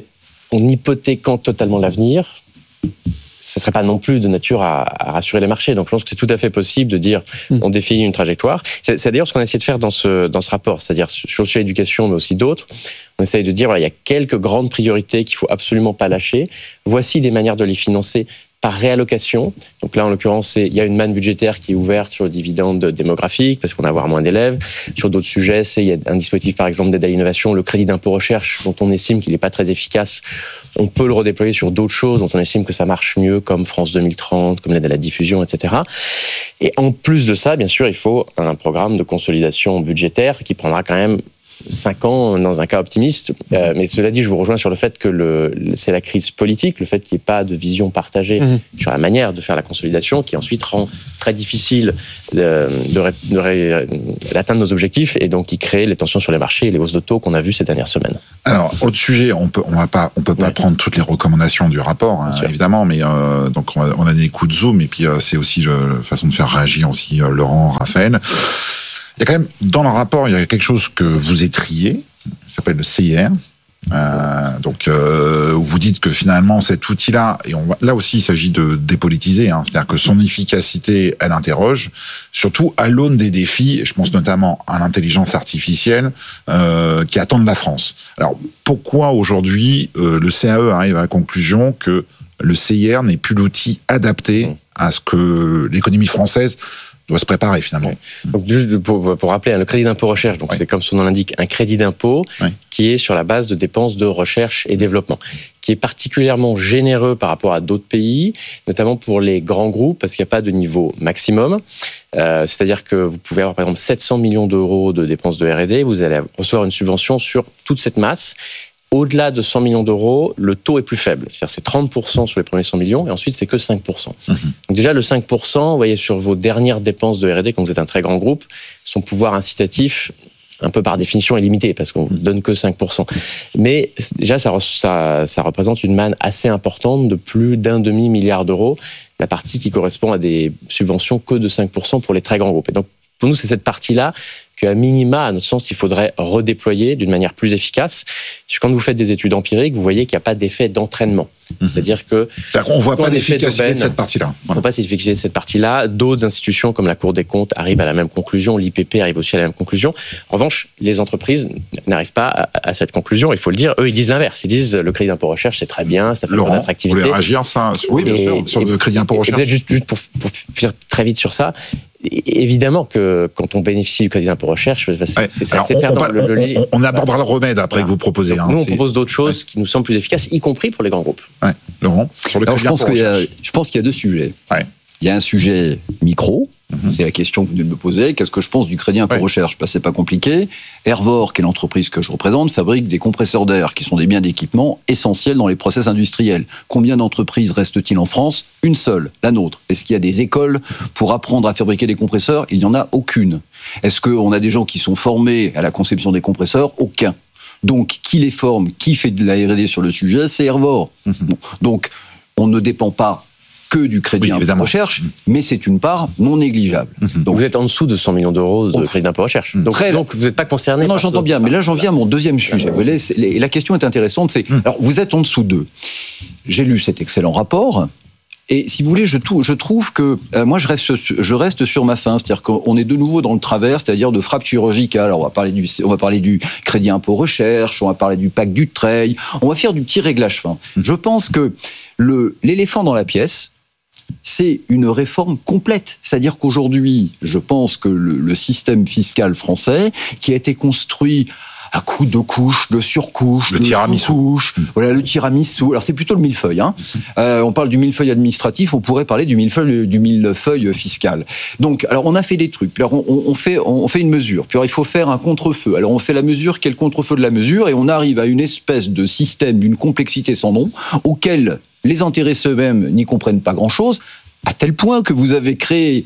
en hypothéquant totalement l'avenir, ce ne serait pas non plus de nature à, à rassurer les marchés. Donc je pense que c'est tout à fait possible de dire mmh. on définit une trajectoire. C'est, c'est d'ailleurs ce qu'on a essayé de faire dans ce, dans ce rapport, c'est-à-dire sur chez l'éducation, mais aussi d'autres. On essaye de dire voilà, il y a quelques grandes priorités qu'il ne faut absolument pas lâcher. Voici des manières de les financer par réallocation. Donc là, en l'occurrence, c'est, il y a une manne budgétaire qui est ouverte sur le dividende démographique, parce qu'on va avoir moins d'élèves. Sur d'autres sujets, c'est, il y a un dispositif, par exemple, d'aide à l'innovation, le crédit d'impôt recherche, dont on estime qu'il n'est pas très efficace. On peut le redéployer sur d'autres choses, dont on estime que ça marche mieux, comme France deux mille trente, comme l'aide à la diffusion, et cetera. Et en plus de ça, bien sûr, il faut un programme de consolidation budgétaire qui prendra quand même cinq ans dans un cas optimiste. Euh, mais cela dit, je vous rejoins sur le fait que le, c'est la crise politique, le fait qu'il n'y ait pas de vision partagée mmh. sur la manière de faire la consolidation, qui ensuite rend très difficile de, de, de, de, d'atteindre nos objectifs et donc qui crée les tensions sur les marchés et les hausses de taux qu'on a vues ces dernières semaines. Alors, autre sujet, on peut, on va pas, on peut pas ouais. prendre toutes les recommandations du rapport, hein, évidemment, mais euh, donc on a, on a des coups de zoom et puis euh, c'est aussi la façon de faire réagir aussi euh, Laurent, Raphaël. Il y a quand même, dans le rapport, il y a quelque chose que vous étriez, ça s'appelle le C I R. Euh, donc, euh, vous dites que finalement, cet outil-là, et on, là aussi, il s'agit de dépolitiser, hein, c'est-à-dire que son efficacité, elle interroge, surtout à l'aune des défis, je pense notamment à l'intelligence artificielle, euh, qui attendent la France. Alors, pourquoi aujourd'hui, euh, le C A E arrive à la conclusion que le C I R n'est plus l'outil adapté à ce que l'économie française doit se préparer finalement. Oui. Donc juste pour, pour rappeler, le crédit d'impôt recherche, donc oui. c'est comme son nom l'indique, un crédit d'impôt oui. qui est sur la base de dépenses de recherche et développement, qui est particulièrement généreux par rapport à d'autres pays, notamment pour les grands groupes, parce qu'il n'y a pas de niveau maximum. Euh, c'est-à-dire que vous pouvez avoir par exemple sept cents millions d'euros de dépenses de R et D, vous allez recevoir une subvention sur toute cette masse. Au-delà de cent millions d'euros, le taux est plus faible. C'est-à-dire c'est trente pour cent sur les premiers cent millions et ensuite c'est que cinq pour cent. Mmh. Donc déjà le cinq pour cent, vous voyez sur vos dernières dépenses de R et D, quand vous êtes un très grand groupe, son pouvoir incitatif, un peu par définition, est limité parce qu'on ne donne que cinq pour cent. Mais déjà ça, ça, ça représente une manne assez importante de plus d'un demi-milliard d'euros, la partie qui correspond à des subventions que de cinq pour cent pour les très grands groupes. Et donc pour nous c'est cette partie-là qu'à minima, à notre sens, il faudrait redéployer d'une manière plus efficace. Parce que quand vous faites des études empiriques, vous voyez qu'il n'y a pas d'effet d'entraînement. Mmh. C'est-à-dire que... C'est-à-dire qu'on ne voit pas l'efficacité de cette partie-là. Voilà. On ne voit pas l'efficacité de cette partie-là. D'autres institutions, comme la Cour des comptes, arrivent à la même conclusion. L'I P P arrive aussi à la même conclusion. En revanche, les entreprises n'arrivent pas à, à cette conclusion. Il faut le dire. Eux, ils disent l'inverse. Ils disent le crédit d'impôt recherche, c'est très bien, ça fait de l'attractivité. Vous voulez réagir ça sur, oui, bien et, sûr, sur le crédit d'impôt recherche. Peut-être juste, juste pour, pour faire très vite sur ça. Évidemment que quand on bénéficie du crédit d'impôt recherche, c'est, ouais. c'est assez on, perdant. On, le, le, on, on abordera le remède après voilà. que vous proposez. Donc, hein, nous, on c'est... propose d'autres choses ouais. qui nous semblent plus efficaces, y compris pour les grands groupes. Ouais. Laurent, sur le Alors, crédit je pense d'impôt qu'il y a, recherche. je pense qu'il y a deux sujets. Ouais. Il y a un sujet micro, mm-hmm. c'est la question que vous venez de me poser. Qu'est-ce que je pense du crédit impôt ouais. recherche ? Ben, c'est pas compliqué. Hervor, qui est l'entreprise que je représente, fabrique des compresseurs d'air, qui sont des biens d'équipement essentiels dans les process industriels. Combien d'entreprises restent-ils en France ? Une seule, la nôtre. Est-ce qu'il y a des écoles pour apprendre à fabriquer des compresseurs ? Il n'y en a aucune. Est-ce qu'on a des gens qui sont formés à la conception des compresseurs ? Aucun. Donc, qui les forme ? Qui fait de la R et D sur le sujet ? C'est Hervor. Mm-hmm. Bon. Donc, on ne dépend pas que du crédit oui, d'impôt recherche, mais c'est une part non négligeable. Mmh. Donc vous êtes en dessous de cent millions d'euros de oh. crédit d'impôt recherche. Donc, Très, donc vous n'êtes pas concerné. Non, non j'entends bien, mais là j'en viens à mon deuxième sujet. Vous voyez, et la question est intéressante, c'est, mmh. alors vous êtes en dessous d'eux. J'ai lu cet excellent rapport. Et si vous voulez, je, je trouve que euh, moi je reste, je reste sur ma faim, c'est-à-dire qu'on est de nouveau dans le travers, c'est-à-dire de frappe chirurgicale. Alors on va parler du, on va parler du crédit impôt recherche, on va parler du pacte Dutreil, on va faire du petit réglage fin. Mmh. Je pense que le, l'éléphant dans la pièce, c'est une réforme complète. C'est-à-dire qu'aujourd'hui, je pense que le, le système fiscal français, qui a été construit à coups de couches, de surcouches, le de tiramisu. Sous-couches, voilà, le tiramisu. Alors c'est plutôt le millefeuille. Hein. Euh, on parle du millefeuille administratif, on pourrait parler du millefeuille, du millefeuille fiscal. Donc, alors on a fait des trucs. Alors on, on fait, on fait une mesure. Puis alors, il faut faire un contre-feu. Alors on fait la mesure, quel contre-feu de la mesure, et on arrive à une espèce de système d'une complexité sans nom, auquel les intéressés eux-mêmes n'y comprennent pas grand-chose, à tel point que vous avez créé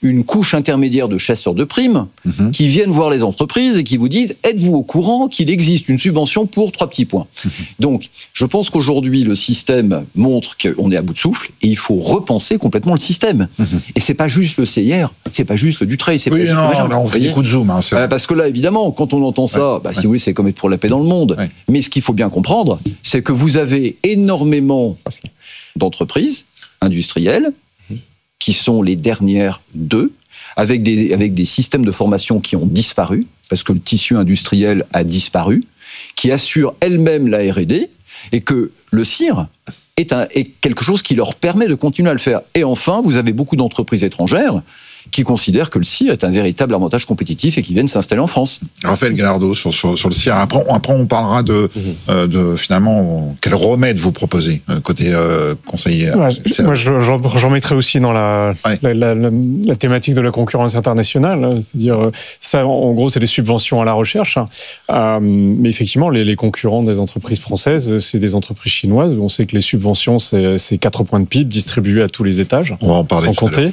une couche intermédiaire de chasseurs de primes mmh. qui viennent voir les entreprises et qui vous disent « Êtes-vous au courant qu'il existe une subvention pour trois petits points ?» mmh. Donc, je pense qu'aujourd'hui, le système montre qu'on est à bout de souffle et il faut repenser complètement le système. Mmh. Et c'est pas juste le C I R, c'est pas juste le Dutreil, c'est oui, pas juste non, le Régent. Là, on fait des coups de zoom. Hein, euh, parce que là, évidemment, quand on entend ça, ouais, bah, ouais. si vous voulez, c'est comme être pour la paix dans le monde. Ouais. Mais ce qu'il faut bien comprendre, c'est que vous avez énormément d'entreprises industrielles qui sont les dernières d'eux, avec des, avec des systèmes de formation qui ont disparu, parce que le tissu industriel a disparu, qui assurent elles-mêmes la R et D, et que le C I R est, un, est quelque chose qui leur permet de continuer à le faire. Et enfin, vous avez beaucoup d'entreprises étrangères qui considèrent que le C I R est un véritable avantage compétitif et qui viennent s'installer en France. Raphaël Gallardo, sur, sur, sur le C I R. Après, après on parlera de, mmh. euh, de finalement, quel remède vous proposez, côté euh, conseiller. Ouais, moi, j'en, j'en mettrais aussi dans la, ouais. la, la, la, la thématique de la concurrence internationale. C'est-à-dire, ça, en gros, c'est des subventions à la recherche. Euh, mais effectivement, les, les concurrents des entreprises françaises, c'est des entreprises chinoises. On sait que les subventions, c'est, c'est quatre points de P I B distribués à tous les étages. On va en parler sans compter.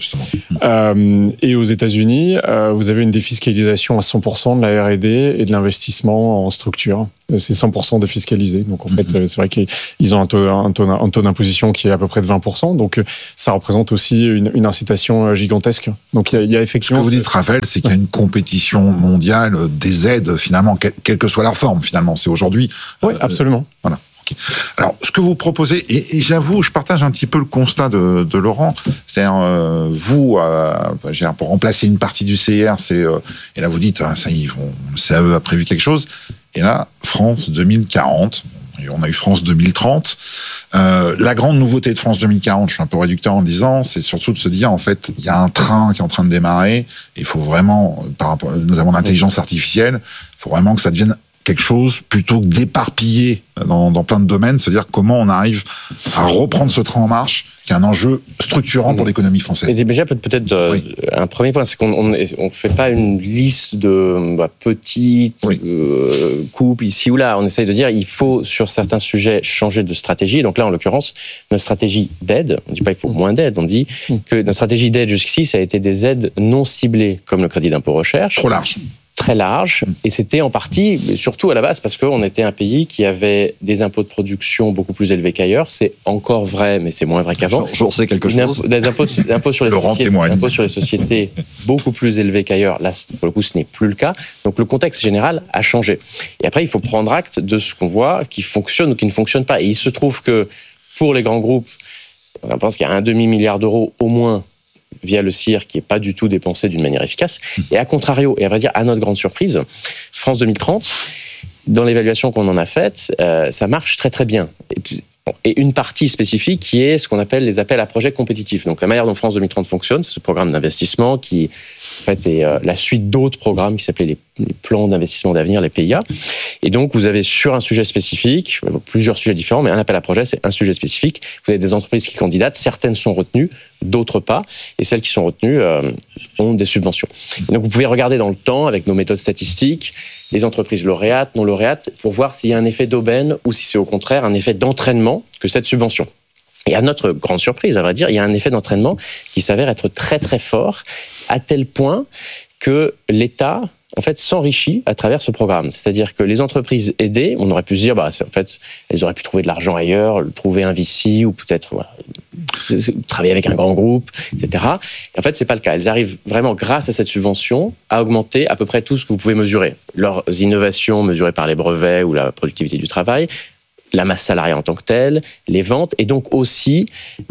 Euh, Et aux États-Unis, euh, vous avez une défiscalisation à cent pour cent de la R et D et de l'investissement en structure. C'est cent pour cent défiscalisé. Donc en fait, mm-hmm. c'est vrai qu'ils ont un taux, un, taux, un taux d'imposition qui est à peu près de vingt pour cent. Donc ça représente aussi une, une incitation gigantesque. Donc il y a, il y a effectivement... Ce que vous dites, Raphaël, c'est qu'il y a une compétition mondiale des aides, finalement, quelle, quelle que soit leur forme, finalement. C'est aujourd'hui... Oui, euh, absolument. Voilà. Alors, ce que vous proposez, et, et j'avoue, je partage un petit peu le constat de, de Laurent, c'est-à-dire, euh, vous, euh, pour remplacer une partie du C I R, c'est, euh, et là vous dites, ah, ça y est, vont, le C A E a prévu quelque chose, et là, France deux mille quarante, et on a eu France deux mille trente, euh, la grande nouveauté de France deux mille quarante, je suis un peu réducteur en le disant, c'est surtout de se dire, en fait, il y a un train qui est en train de démarrer, et il faut vraiment, par rapport, notamment l'intelligence artificielle, il faut vraiment que ça devienne quelque chose plutôt que d'éparpiller dans, dans plein de domaines, c'est-à-dire comment on arrive à reprendre ce train en marche, qui est un enjeu structurant pour l'économie française. Mais déjà, peut-être euh, oui. un premier point, c'est qu'on ne fait pas une liste de bah, petites oui. euh, coupes ici ou là. On essaye de dire il faut, sur certains sujets, changer de stratégie. Donc là, en l'occurrence, notre stratégie d'aide, on ne dit pas qu'il faut moins d'aide, on dit que notre stratégie d'aide jusqu'ici, ça a été des aides non ciblées, comme le crédit d'impôt recherche. Trop large. Très large, et c'était en partie, mais surtout à la base, parce qu'on était un pays qui avait des impôts de production beaucoup plus élevés qu'ailleurs. C'est encore vrai, mais c'est moins vrai qu'avant. J'en sais quelque chose. Des impôts, des impôts, sur les sociétés, impôts sur les sociétés beaucoup plus élevés qu'ailleurs. Là, pour le coup, ce n'est plus le cas. Donc le contexte général a changé. Et après, il faut prendre acte de ce qu'on voit qui fonctionne ou qui ne fonctionne pas. Et il se trouve que pour les grands groupes, on pense qu'il y a un demi-milliard d'euros au moins via le C I R qui n'est pas du tout dépensé d'une manière efficace. Et à contrario, et à vrai dire, à notre grande surprise, France deux mille trente, dans l'évaluation qu'on en a faite, euh, ça marche très très bien. Et, puis, et une partie spécifique qui est ce qu'on appelle les appels à projets compétitifs. Donc la manière dont France deux mille trente fonctionne, c'est ce programme d'investissement qui en fait, est euh, la suite d'autres programmes qui s'appelaient les, les plans d'investissement d'avenir, les P I A. Et donc vous avez sur un sujet spécifique, plusieurs sujets différents, mais un appel à projet, c'est un sujet spécifique. Vous avez des entreprises qui candidatent, certaines sont retenues, d'autres pas, et celles qui sont retenues euh, ont des subventions. Et donc vous pouvez regarder dans le temps, avec nos méthodes statistiques, les entreprises lauréates, non lauréates, pour voir s'il y a un effet d'aubaine ou si c'est au contraire un effet d'entraînement que cette subvention. Et à notre grande surprise, à vrai dire, il y a un effet d'entraînement qui s'avère être très très fort, à tel point que l'État en fait, s'enrichit à travers ce programme. C'est-à-dire que les entreprises aidées, on aurait pu se dire, bah, en fait, elles auraient pu trouver de l'argent ailleurs, trouver un V C ou peut-être voilà, travailler avec un grand groupe, et cetera. Et en fait, c'est pas le cas. Elles arrivent vraiment, grâce à cette subvention, à augmenter à peu près tout ce que vous pouvez mesurer. Leurs innovations mesurées par les brevets ou la productivité du travail, la masse salariale en tant que telle, les ventes, et donc aussi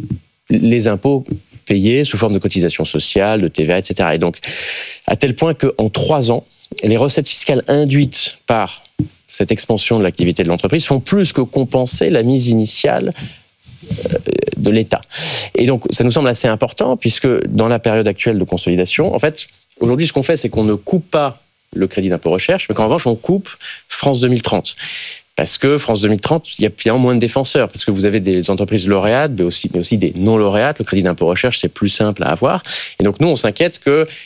les impôts payés sous forme de cotisations sociales, de T V A, et cetera. Et donc, à tel point qu'en trois ans, les recettes fiscales induites par cette expansion de l'activité de l'entreprise font plus que compenser la mise initiale de l'État. Et donc, ça nous semble assez important, puisque dans la période actuelle de consolidation, en fait, aujourd'hui, ce qu'on fait, c'est qu'on ne coupe pas le crédit d'impôt recherche, mais qu'en revanche, on coupe France deux mille trente. Parce que France deux mille trente, il y a finalement moins de défenseurs, parce que vous avez des entreprises lauréates, mais aussi, mais aussi des non-lauréates. Le crédit d'impôt recherche, c'est plus simple à avoir. Et donc, nous, on s'inquiète que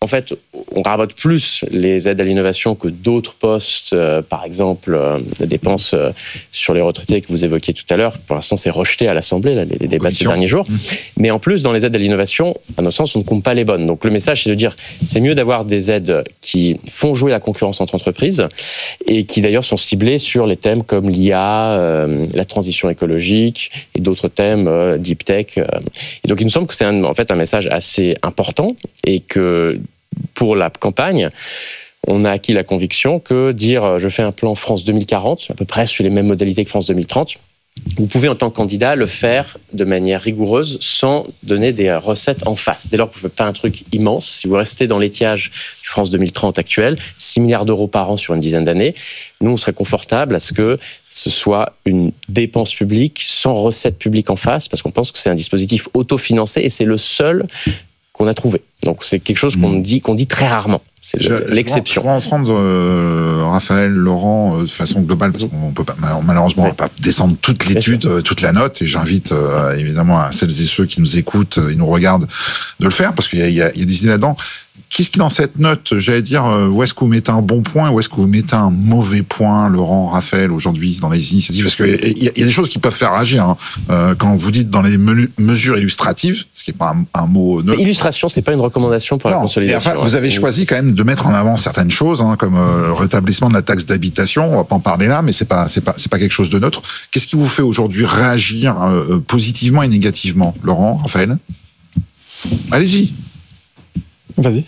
en fait, on rabote plus les aides à l'innovation que d'autres postes, euh, par exemple, euh, les dépenses euh, sur les retraités que vous évoquiez tout à l'heure. Pour l'instant, c'est rejeté à l'Assemblée, là, les, les débats de ces derniers jours. Mmh. Mais en plus, dans les aides à l'innovation, à notre sens, on ne compte pas les bonnes. Donc le message, c'est de dire, c'est mieux d'avoir des aides qui font jouer la concurrence entre entreprises et qui d'ailleurs sont ciblées sur les thèmes comme l'I A, euh, la transition écologique et d'autres thèmes, euh, deep tech. Euh. Et donc il nous semble que c'est un, en fait un message assez important et que pour la campagne, on a acquis la conviction que dire je fais un plan France deux mille quarante, à peu près sur les mêmes modalités que France deux mille trente, vous pouvez en tant que candidat le faire de manière rigoureuse sans donner des recettes en face. Dès lors que vous ne faites pas un truc immense, si vous restez dans l'étiage du France deux mille trente actuel, six milliards d'euros par an sur une dizaine d'années, nous on serait confortable à ce que ce soit une dépense publique sans recettes publiques en face, parce qu'on pense que c'est un dispositif autofinancé et c'est le seul qu'on a trouvé. Donc c'est quelque chose qu'on dit, qu'on dit très rarement. C'est le, l'exception. Je vais entendre euh, Raphaël, Laurent, euh, de façon globale, parce qu'on peut pas, malheureusement, oui. on va pas descendre toute l'étude, euh, toute la note, et j'invite euh, évidemment à celles et ceux qui nous écoutent et nous regardent de le faire, parce qu'il y a, il y a, il y a des idées là-dedans. Qu'est-ce qui, dans cette note, j'allais dire, où est-ce que vous mettez un bon point, où est-ce que vous mettez un mauvais point, Laurent, Raphaël, aujourd'hui, dans les initiatives? Parce qu'il y, y a des choses qui peuvent faire agir. Hein. Euh, quand vous dites dans les menu- mesures illustratives, ce qui n'est pas un, un mot neutre. Mais illustration, c'est pas une recommandation pour non, la consolidation. Enfin, vous avez choisi quand même de mettre en avant certaines choses, hein, comme euh, le rétablissement de la taxe d'habitation. On va pas en parler là, mais c'est pas, c'est pas, c'est pas quelque chose de neutre. Qu'est-ce qui vous fait aujourd'hui réagir euh, positivement et négativement, Laurent, Raphaël? Allez-y. Vas-y.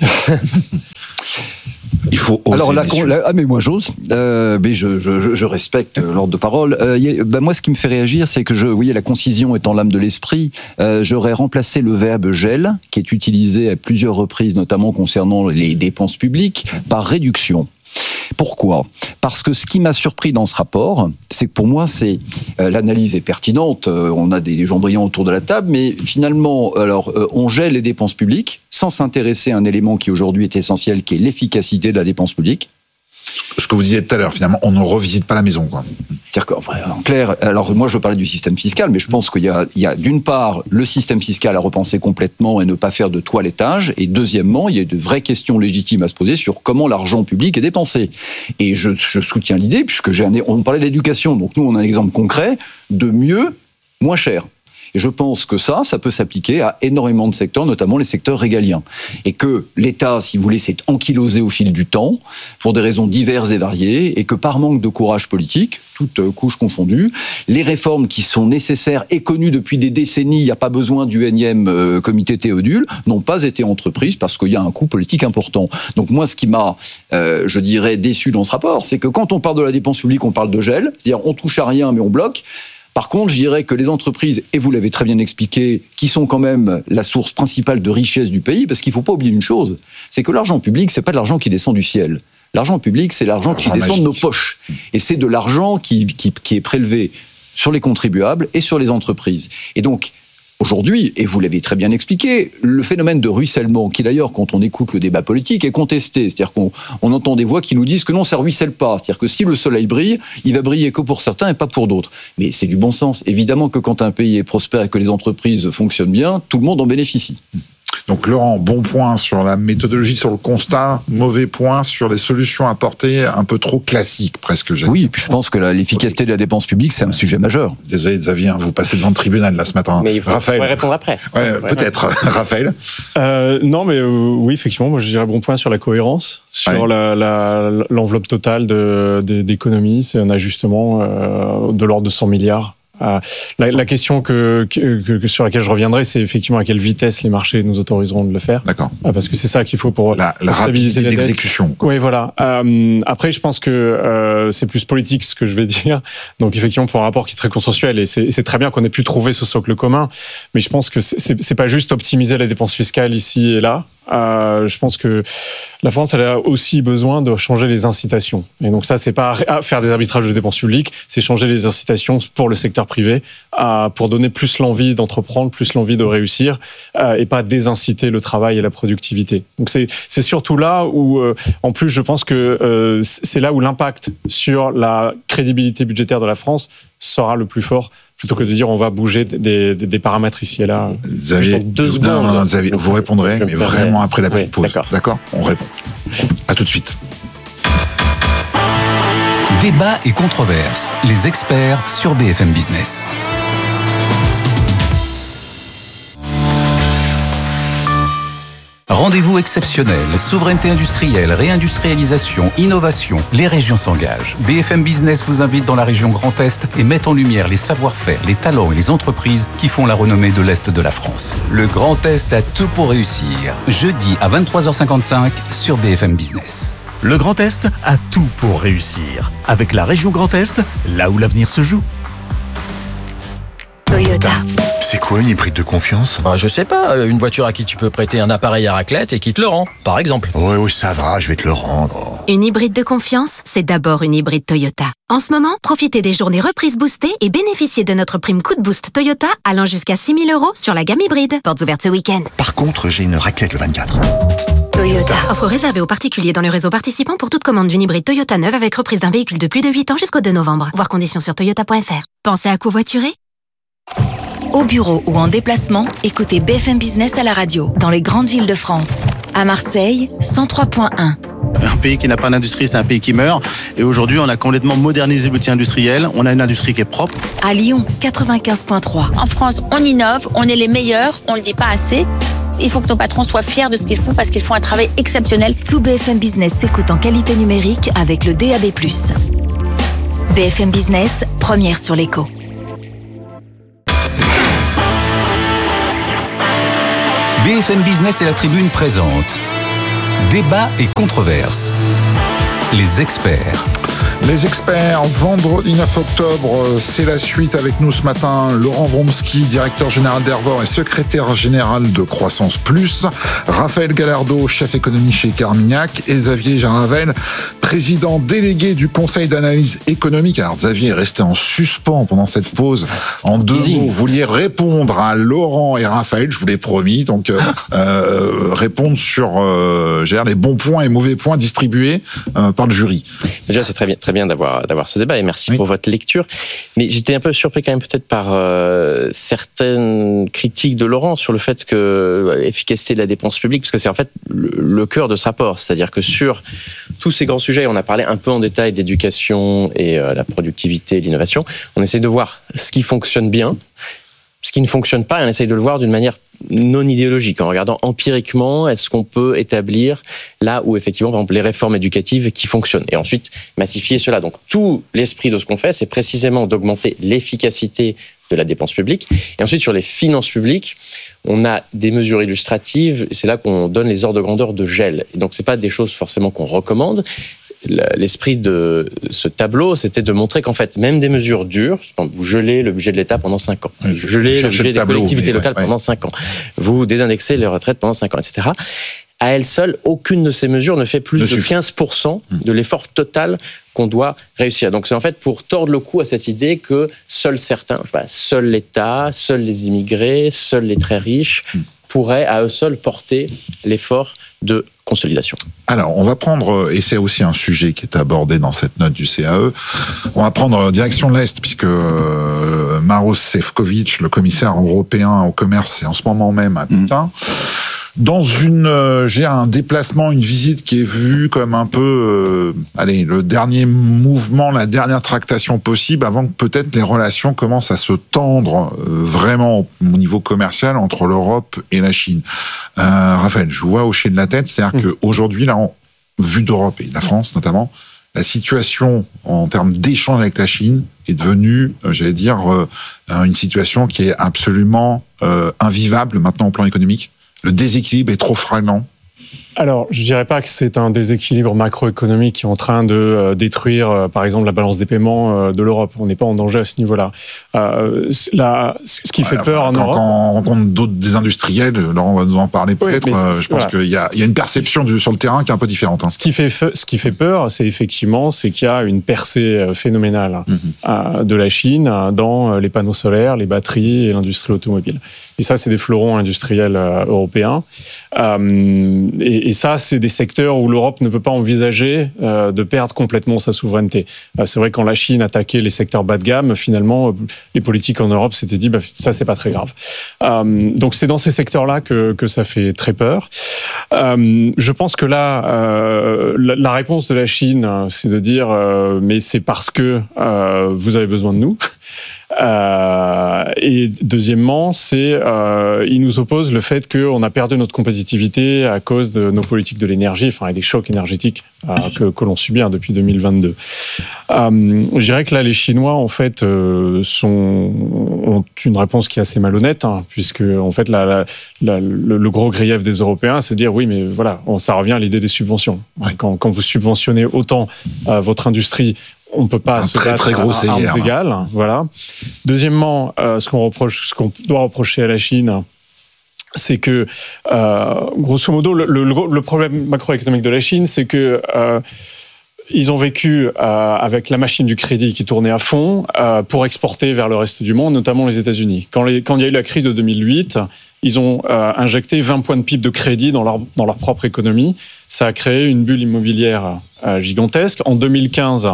Il faut oser. Alors, la, la, ah, mais moi j'ose, euh, mais je, je, je respecte l'ordre de parole. Euh, y a, ben moi, ce qui me fait réagir, c'est que je, vous voyez, la concision étant l'âme de l'esprit, euh, j'aurais remplacé le verbe gel, qui est utilisé à plusieurs reprises, notamment concernant les dépenses publiques, par réduction. Pourquoi ? Parce que ce qui m'a surpris dans ce rapport, c'est que pour moi, c'est euh, l'analyse est pertinente. Euh, on a des, des gens brillants autour de la table, mais finalement, alors euh, on gèle les dépenses publiques sans s'intéresser à un élément qui aujourd'hui est essentiel, qui est l'efficacité de la dépense publique. Ce que vous disiez tout à l'heure, finalement, on ne revisite pas la maison, quoi. C'est-à-dire qu'en clair, alors moi je parlais du système fiscal, mais je pense qu'il y a, il y a d'une part le système fiscal à repenser complètement et ne pas faire de toilettage, et deuxièmement, il y a de vraies questions légitimes à se poser sur comment l'argent public est dépensé. Et je, je soutiens l'idée, puisque j'ai un, on parlait de l'éducation, donc nous on a un exemple concret de mieux, moins cher. Et je pense que ça, ça peut s'appliquer à énormément de secteurs, notamment les secteurs régaliens. Et que l'État, si vous voulez, s'est ankylosé au fil du temps, pour des raisons diverses et variées, et que par manque de courage politique, toutes couches confondues, les réformes qui sont nécessaires et connues depuis des décennies, il n'y a pas besoin du énième euh, comité Théodule, n'ont pas été entreprises parce qu'il y a un coût politique important. Donc moi, ce qui m'a, euh, je dirais, déçu dans ce rapport, c'est que quand on parle de la dépense publique, on parle de gel, c'est-à-dire on touche à rien mais on bloque. Par contre, je dirais que les entreprises, et vous l'avez très bien expliqué, qui sont quand même la source principale de richesse du pays, parce qu'il ne faut pas oublier une chose, c'est que l'argent public, c'est pas de l'argent qui descend du ciel. L'argent public, c'est l'argent, l'argent qui descend magique. de nos poches. Et c'est de l'argent qui, qui, qui est prélevé sur les contribuables et sur les entreprises. Et donc, aujourd'hui, et vous l'avez très bien expliqué, le phénomène de ruissellement, qui d'ailleurs, quand on écoute le débat politique, est contesté. C'est-à-dire qu'on on entend des voix qui nous disent que non, ça ruisselle pas. C'est-à-dire que si le soleil brille, il va briller que pour certains et pas pour d'autres. Mais c'est du bon sens. Évidemment que quand un pays est prospère et que les entreprises fonctionnent bien, tout le monde en bénéficie. Donc Laurent, bon point sur la méthodologie, sur le constat, mauvais point sur les solutions apportées, un peu trop classiques presque. J'ai oui, et puis je pense que la, l'efficacité de la dépense publique, c'est un sujet majeur. Désolé Xavier, vous passez devant le tribunal là ce matin. Mais il faut Raphaël. répondre après. Ouais, ouais, peut-être. Raphaël. Euh, non, mais euh, oui, effectivement, moi je dirais bon point sur la cohérence, sur ouais. la, la, l'enveloppe totale de, de, d'économie, c'est un ajustement euh, de l'ordre de cent milliards. Euh, la, la question que, que, que sur laquelle je reviendrai, c'est effectivement à quelle vitesse les marchés nous autoriseront de le faire. D'accord. Euh, parce que c'est ça qu'il faut pour, la, pour la stabiliser rapidité d'exécution. Oui, voilà. Euh, après, je pense que euh, c'est plus politique ce que je vais dire. Donc, effectivement, pour un rapport qui est très consensuel, et c'est, c'est très bien qu'on ait pu trouver ce socle commun. Mais je pense que c'est, c'est, c'est pas juste optimiser la dépense fiscale ici et là. Euh, je pense que la France, elle a aussi besoin de changer les incitations. Et donc ça, c'est pas faire des arbitrages de dépenses publiques, c'est changer les incitations pour le secteur privé, euh, pour donner plus l'envie d'entreprendre, plus l'envie de réussir, euh, et pas désinciter le travail et la productivité. Donc c'est c'est surtout là où, euh, en plus, je pense que euh, c'est là où l'impact sur la crédibilité budgétaire de la France sera le plus fort, plutôt que de dire on va bouger des, des, des paramètres ici et là. Xavier, deux secondes. Non, non, Xavier, vous répondrez, mais vraiment après la petite pause. D'accord. D'accord. On répond. À tout de suite. Débat et controverse. Les experts sur B F M Business. Rendez-vous exceptionnel, souveraineté industrielle, réindustrialisation, innovation, les régions s'engagent. B F M Business vous invite dans la région Grand Est et met en lumière les savoir-faire, les talents et les entreprises qui font la renommée de l'Est de la France. Le Grand Est a tout pour réussir. Jeudi à vingt-trois heures cinquante-cinq sur B F M Business. Le Grand Est a tout pour réussir. Avec la région Grand Est, là où l'avenir se joue. Toyota. C'est quoi une hybride de confiance? Bah, je sais pas, une voiture à qui tu peux prêter un appareil à raclette et qui te le rend, par exemple. Oui, oui, ça va, je vais te le rendre. Une hybride de confiance, c'est d'abord une hybride Toyota. En ce moment, profitez des journées reprises boostées et bénéficiez de notre prime coup de boost Toyota allant jusqu'à six mille euros sur la gamme hybride. Portes ouvertes ce week-end. Par contre, j'ai une raclette le vingt-quatre. Toyota. Offre réservée aux particuliers dans le réseau participant pour toute commande d'une hybride Toyota neuve avec reprise d'un véhicule de plus de huit ans jusqu'au deux novembre. Voir conditions sur toyota point f r. Pensez à covoiturer? Au bureau ou en déplacement, écoutez B F M Business à la radio, dans les grandes villes de France. À Marseille, cent trois point un. Un pays qui n'a pas d'industrie, c'est un pays qui meurt. Et aujourd'hui, on a complètement modernisé l'outil industriel. On a une industrie qui est propre. À Lyon, quatre-vingt-quinze point trois. En France, on innove, on est les meilleurs, on le dit pas assez. Il faut que nos patrons soient fiers de ce qu'ils font parce qu'ils font un travail exceptionnel. Tout B F M Business s'écoute en qualité numérique avec le D A B plus. B F M Business, première sur l'écho. B F M Business et la Tribune présente Débat et controverse. Les experts. Les experts, vendredi neuf octobre, c'est la suite avec nous ce matin. Laurent Wromski, directeur général d'Hervor et secrétaire général de Croissance Plus. Raphaël Gallardo, chef économie chez Carmignac. Et Xavier Jarnavel, président délégué du Conseil d'analyse économique. Alors Xavier est resté en suspens pendant cette pause. En deux Easy. mots, vous vouliez répondre à Laurent et Raphaël, je vous l'ai promis. Donc euh, euh, répondre sur euh, les bons points et mauvais points distribués euh, par le jury. Déjà, c'est très bien, très bien d'avoir d'avoir ce débat et merci oui. pour votre lecture. Mais j'étais un peu surpris quand même peut-être par euh, certaines critiques de Laurent sur le fait que euh, l'efficacité de la dépense publique, parce que c'est en fait le, le cœur de ce rapport, c'est-à-dire que sur tous ces grands sujets, on a parlé un peu en détail d'éducation et euh, la productivité, l'innovation. On essaie de voir ce qui fonctionne bien, ce qui ne fonctionne pas, et on essaye de le voir d'une manière non idéologique, en regardant empiriquement, est-ce qu'on peut établir là où effectivement, par exemple, les réformes éducatives qui fonctionnent, et ensuite massifier cela. Donc tout l'esprit de ce qu'on fait, c'est précisément d'augmenter l'efficacité de la dépense publique. Et ensuite, sur les finances publiques, on a des mesures illustratives, et c'est là qu'on donne les ordres de grandeur de gel. Et donc c'est pas des choses forcément qu'on recommande. L'esprit de ce tableau, c'était de montrer qu'en fait, même des mesures dures, vous gelez le budget de l'État pendant cinq ans, vous gelez le budget des tableau, collectivités locales ouais, pendant cinq ans, vous désindexez les retraites pendant cinq ans, et cetera. À elle seule, aucune de ces mesures ne fait plus ne de suffit. quinze pour cent de l'effort total qu'on doit réussir. Donc c'est en fait pour tordre le cou à cette idée que seuls certains, je sais pas, seul l'État, seuls les immigrés, seuls les très riches, mm. pourraient à eux seuls porter l'effort de consolidation. Alors, on va prendre, et c'est aussi un sujet qui est abordé dans cette note du C A E, on va prendre direction de l'Est, puisque euh, Maroš Šefčovič, le commissaire européen au commerce, est en ce moment même à Pékin. Mmh. Dans une, euh, j'ai un déplacement, une visite qui est vue comme un peu, euh, allez, le dernier mouvement, la dernière tractation possible, avant que peut-être les relations commencent à se tendre euh, vraiment au niveau commercial entre l'Europe et la Chine. Euh, Raphaël, je vous vois hocher de la tête, c'est-à-dire mmh. qu'aujourd'hui, là, en vue d'Europe et de la France notamment, la situation en termes d'échange avec la Chine est devenue, euh, j'allais dire, euh, une situation qui est absolument euh, invivable maintenant au plan économique. Le déséquilibre est trop fragment. Alors, je dirais pas que c'est un déséquilibre macroéconomique qui est en train de euh, détruire, euh, par exemple, la balance des paiements euh, de l'Europe. On n'est pas en danger à ce niveau-là. Euh, là, ce qui ouais, fait enfin, peur en quand, Europe... Quand on rencontre d'autres des industriels, Laurent va nous en parler peut-être, oui, euh, je pense voilà. qu'il y a, il y a une perception du, sur le terrain qui est un peu différente. Hein. Ce qui fait, ce qui fait peur, c'est effectivement c'est qu'il y a une percée phénoménale mm-hmm. euh, de la Chine dans les panneaux solaires, les batteries et l'industrie automobile. Et ça, c'est des fleurons industriels euh, européens. Euh, et, et, et ça, c'est des secteurs où l'Europe ne peut pas envisager euh, de perdre complètement sa souveraineté. Euh, c'est vrai que quand la Chine attaquait les secteurs bas de gamme, finalement, euh, les politiques en Europe s'étaient dit, bah, ça, c'est pas très grave. Euh, donc, c'est dans ces secteurs-là que, que ça fait très peur. Euh, je pense que là, euh, la, la réponse de la Chine, c'est de dire, euh, mais c'est parce que euh, vous avez besoin de nous. Euh, et deuxièmement, c'est euh, il nous oppose le fait qu'on a perdu notre compétitivité à cause de nos politiques de l'énergie, enfin, et des chocs énergétiques euh, que, que l'on subit hein, depuis deux mille vingt-deux. Euh, je dirais que là, les Chinois, en fait, euh, sont, ont une réponse qui est assez malhonnête, hein, puisque en fait, la, la, la, le, le gros grief des Européens, c'est de dire oui, mais voilà, on, ça revient à l'idée des subventions. Ouais. Quand, quand vous subventionnez autant euh, votre industrie, on ne peut pas se très, battre très gros à armes égales. Voilà. Deuxièmement, euh, ce qu'on reproche, ce qu'on doit reprocher à la Chine, c'est que, euh, grosso modo, le, le, le problème macroéconomique de la Chine, c'est que euh, ils ont vécu euh, avec la machine du crédit qui tournait à fond euh, pour exporter vers le reste du monde, notamment les États-Unis. Quand, les, quand il y a eu la crise de deux mille huit, ils ont euh, injecté vingt points de P I B de crédit dans leur, dans leur propre économie. Ça a créé une bulle immobilière euh, gigantesque. En deux mille quinze,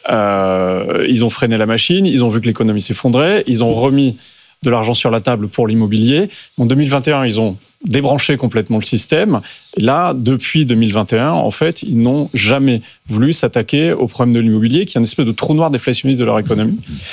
Euh, ils ont freiné la machine, ils ont vu que l'économie s'effondrait, ils ont remis de l'argent sur la table pour l'immobilier. En deux mille vingt et un, ils ont débranché complètement le système. Et là, depuis deux mille vingt et un, en fait, ils n'ont jamais voulu s'attaquer au problème de l'immobilier, qui est une espèce de trou noir déflationniste de leur économie.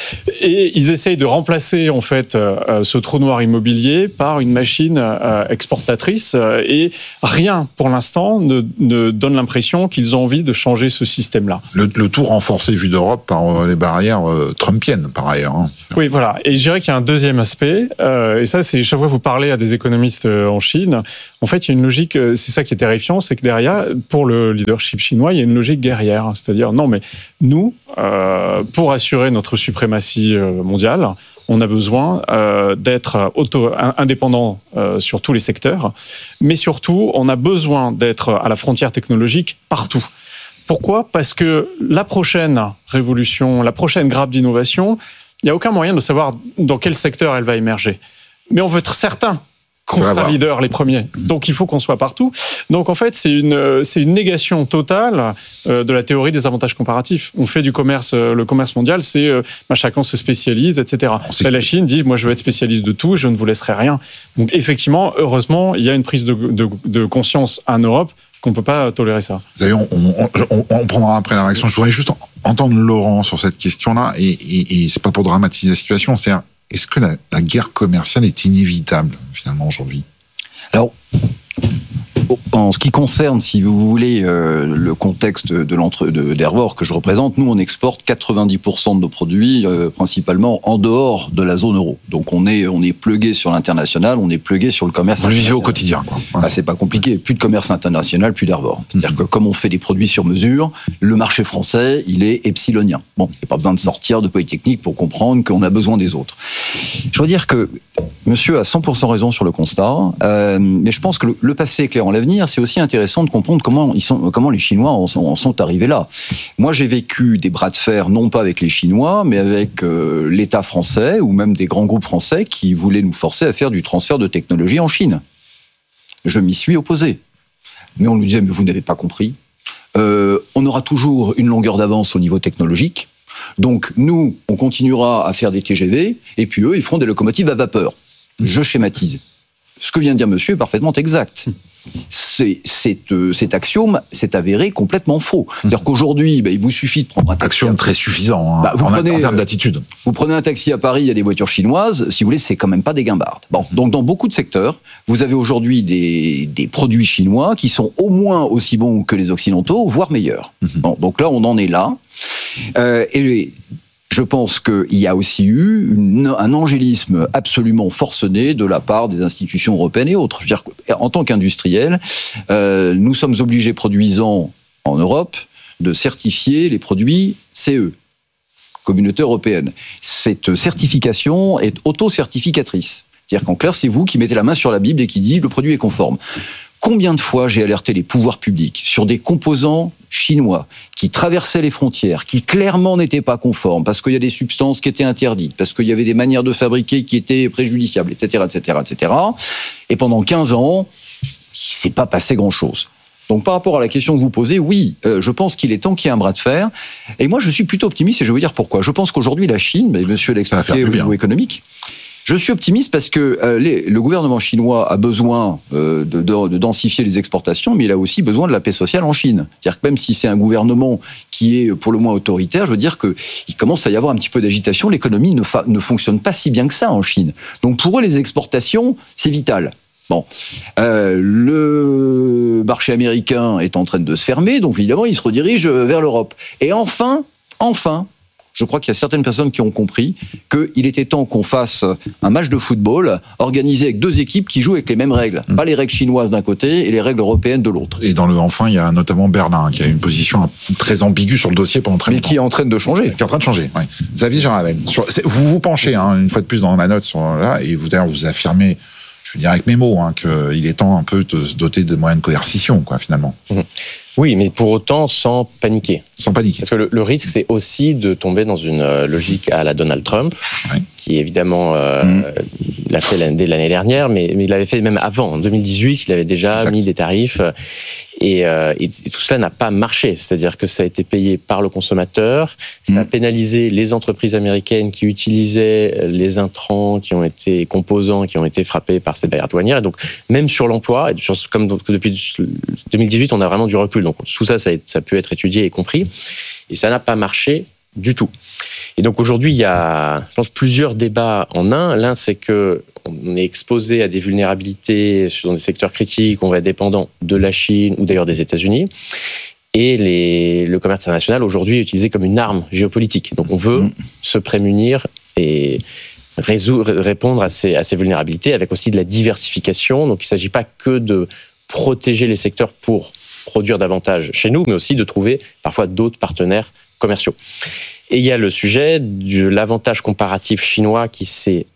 Et ils essayent de remplacer, en fait, euh, ce trou noir immobilier par une machine euh, exportatrice. Euh, et rien, pour l'instant, ne, ne donne l'impression qu'ils ont envie de changer ce système-là. Le, le tout renforcé, vu d'Europe, par euh, les barrières euh, trumpiennes, par ailleurs. Hein. Oui, voilà. Et je dirais qu'il y a un deuxième aspect. Euh, et ça, c'est chaque fois que vous parlez à des économistes euh, en Chine, en fait, il y a une logique, c'est ça qui est terrifiant, c'est que derrière, pour le leadership chinois, il y a une logique guerrière. C'est-à-dire, non, mais nous, euh, pour assurer notre suprématie mondiale, on a besoin euh, d'être auto, indépendant euh, sur tous les secteurs, mais surtout, on a besoin d'être à la frontière technologique partout. Pourquoi ? Parce que la prochaine révolution, la prochaine grappe d'innovation, il n'y a aucun moyen de savoir dans quel secteur elle va émerger. Mais on veut être certain qu'on sera leader les premiers. Donc il faut qu'on soit partout. Donc en fait, c'est une, c'est une négation totale euh, de la théorie des avantages comparatifs. On fait du commerce, euh, le commerce mondial, c'est euh, bah, chacun se spécialise, et cetera. Là, la Chine dit, moi je veux être spécialiste de tout, je ne vous laisserai rien. Donc effectivement, heureusement, il y a une prise de, de, de conscience en Europe qu'on ne peut pas tolérer ça. D'ailleurs, on, on, on, on prendra après la réaction. Je voudrais juste entendre Laurent sur cette question-là, et, et, et c'est pas pour dramatiser la situation, c'est un, est-ce que la, la guerre commerciale est inévitable, finalement, aujourd'hui ? Alors, en ce qui concerne, si vous voulez, euh, le contexte de l'entre, de, d'Airwork que je représente, nous, on exporte quatre-vingt-dix pour cent de nos produits, euh, principalement en dehors de la zone euro. Donc, on est, on est plugué sur l'international, on est plugué sur le commerce Vous le vivez au quotidien, quoi. Ouais. Ah, c'est pas compliqué. Plus de commerce international, plus d'Airwork. C'est-à-dire mmh. que comme on fait des produits sur mesure, le marché français, il est epsilonien. Bon, il n'y a pas besoin de sortir de Polytechnique pour comprendre qu'on a besoin des autres. Je dois dire que monsieur a cent pour cent raison sur le constat, euh, mais je pense que le, le passé éclairant l'avenir, c'est aussi intéressant de comprendre comment, ils sont, comment les Chinois en sont, en sont arrivés là. Moi, j'ai vécu des bras de fer, non pas avec les Chinois, mais avec euh, l'État français, ou même des grands groupes français qui voulaient nous forcer à faire du transfert de technologie en Chine. Je m'y suis opposé. Mais on nous disait, mais vous n'avez pas compris. Euh, on aura toujours une longueur d'avance au niveau technologique. Donc, nous, on continuera à faire des T G V, et puis eux, ils feront des locomotives à vapeur. Je schématise. Ce que vient de dire monsieur est parfaitement exact. C'est, c'est, euh, cet axiome s'est avéré complètement faux. C'est-à-dire qu'aujourd'hui, bah, il vous suffit de prendre un taxi. Axiome très suffisant, hein, bah, vous en, prenez, en termes d'attitude. Vous prenez un taxi à Paris, il y a des voitures chinoises, si vous voulez, c'est quand même pas des guimbardes. Bon, donc dans beaucoup de secteurs, vous avez aujourd'hui des, des produits chinois qui sont au moins aussi bons que les occidentaux, voire meilleurs. Mm-hmm. Bon, donc là, on en est là. Euh, et je pense qu'il y a aussi eu une, un angélisme absolument forcené de la part des institutions européennes et autres. Je veux dire, en tant qu'industriels, euh, nous sommes obligés, produisant en Europe, de certifier les produits C E, Communauté européenne. Cette certification est auto-certificatrice. C'est-à-dire qu'en clair, c'est vous qui mettez la main sur la Bible et qui dit le produit est conforme. Combien de fois j'ai alerté les pouvoirs publics sur des composants chinois qui traversaient les frontières, qui clairement n'étaient pas conformes, parce qu'il y a des substances qui étaient interdites, parce qu'il y avait des manières de fabriquer qui étaient préjudiciables, et cetera, et cetera, et cetera. Et pendant quinze ans, il ne s'est pas passé grand-chose. Donc par rapport à la question que vous posez, oui, euh, je pense qu'il est temps qu'il y ait un bras de fer. Et moi, je suis plutôt optimiste et je vais vous dire pourquoi. Je pense qu'aujourd'hui, la Chine, mais monsieur l'a expliqué au niveau économique, je suis optimiste parce que euh, les, le gouvernement chinois a besoin euh, de, de, de densifier les exportations, mais il a aussi besoin de la paix sociale en Chine. C'est-à-dire que même si c'est un gouvernement qui est pour le moins autoritaire, je veux dire qu'il commence à y avoir un petit peu d'agitation. L'économie ne, fa- ne fonctionne pas si bien que ça en Chine. Donc pour eux, les exportations, c'est vital. Bon, euh, le marché américain est en train de se fermer, donc évidemment, il se redirige vers l'Europe. Et enfin, enfin, je crois qu'il y a certaines personnes qui ont compris qu'il était temps qu'on fasse un match de football organisé avec deux équipes qui jouent avec les mêmes règles. Mmh. Pas les règles chinoises d'un côté et les règles européennes de l'autre. Et dans le enfin, il y a notamment Berlin qui a une position très ambiguë sur le dossier pendant très Mais longtemps. qui est en train de changer. Qui est en train de changer, oui. Xavier Giravel, sur, vous vous penchez hein, une fois de plus dans la note sur là, et vous d'ailleurs vous affirmez, je veux dire avec mes mots, hein, qu'il est temps un peu de se doter de moyens de coercition, quoi, finalement. Mmh. Oui, mais pour autant sans paniquer. Sans paniquer. Parce que le, le risque, c'est aussi de tomber dans une logique à la Donald Trump, oui. qui évidemment euh, mmh. l'a fait dès l'année dernière, mais, mais il l'avait fait même avant. En deux mille dix-huit, il avait déjà exact. mis des tarifs. Et, euh, et, et tout cela n'a pas marché. C'est-à-dire que ça a été payé par le consommateur, ça mmh. a pénalisé les entreprises américaines qui utilisaient les intrants, qui ont été composants, qui ont été frappés par ces barrières douanières. Et donc, même sur l'emploi, et comme depuis deux mille dix-huit, on a vraiment du recul. Donc, tout ça, ça a, ça a pu être étudié et compris. Et ça n'a pas marché du tout. Et donc, aujourd'hui, il y a, je pense, plusieurs débats en un. L'un, c'est que on est exposé à des vulnérabilités dans des secteurs critiques, on va être dépendant de la Chine ou d'ailleurs des États-Unis. Et les, le commerce international, aujourd'hui, est utilisé comme une arme géopolitique. Donc, on veut mmh. se prémunir et résoudre, répondre à ces, à ces vulnérabilités avec aussi de la diversification. Donc, il ne s'agit pas que de protéger les secteurs pour produire davantage chez nous, mais aussi de trouver parfois d'autres partenaires commerciaux. Et il y a le sujet de l'avantage comparatif chinois qui s'est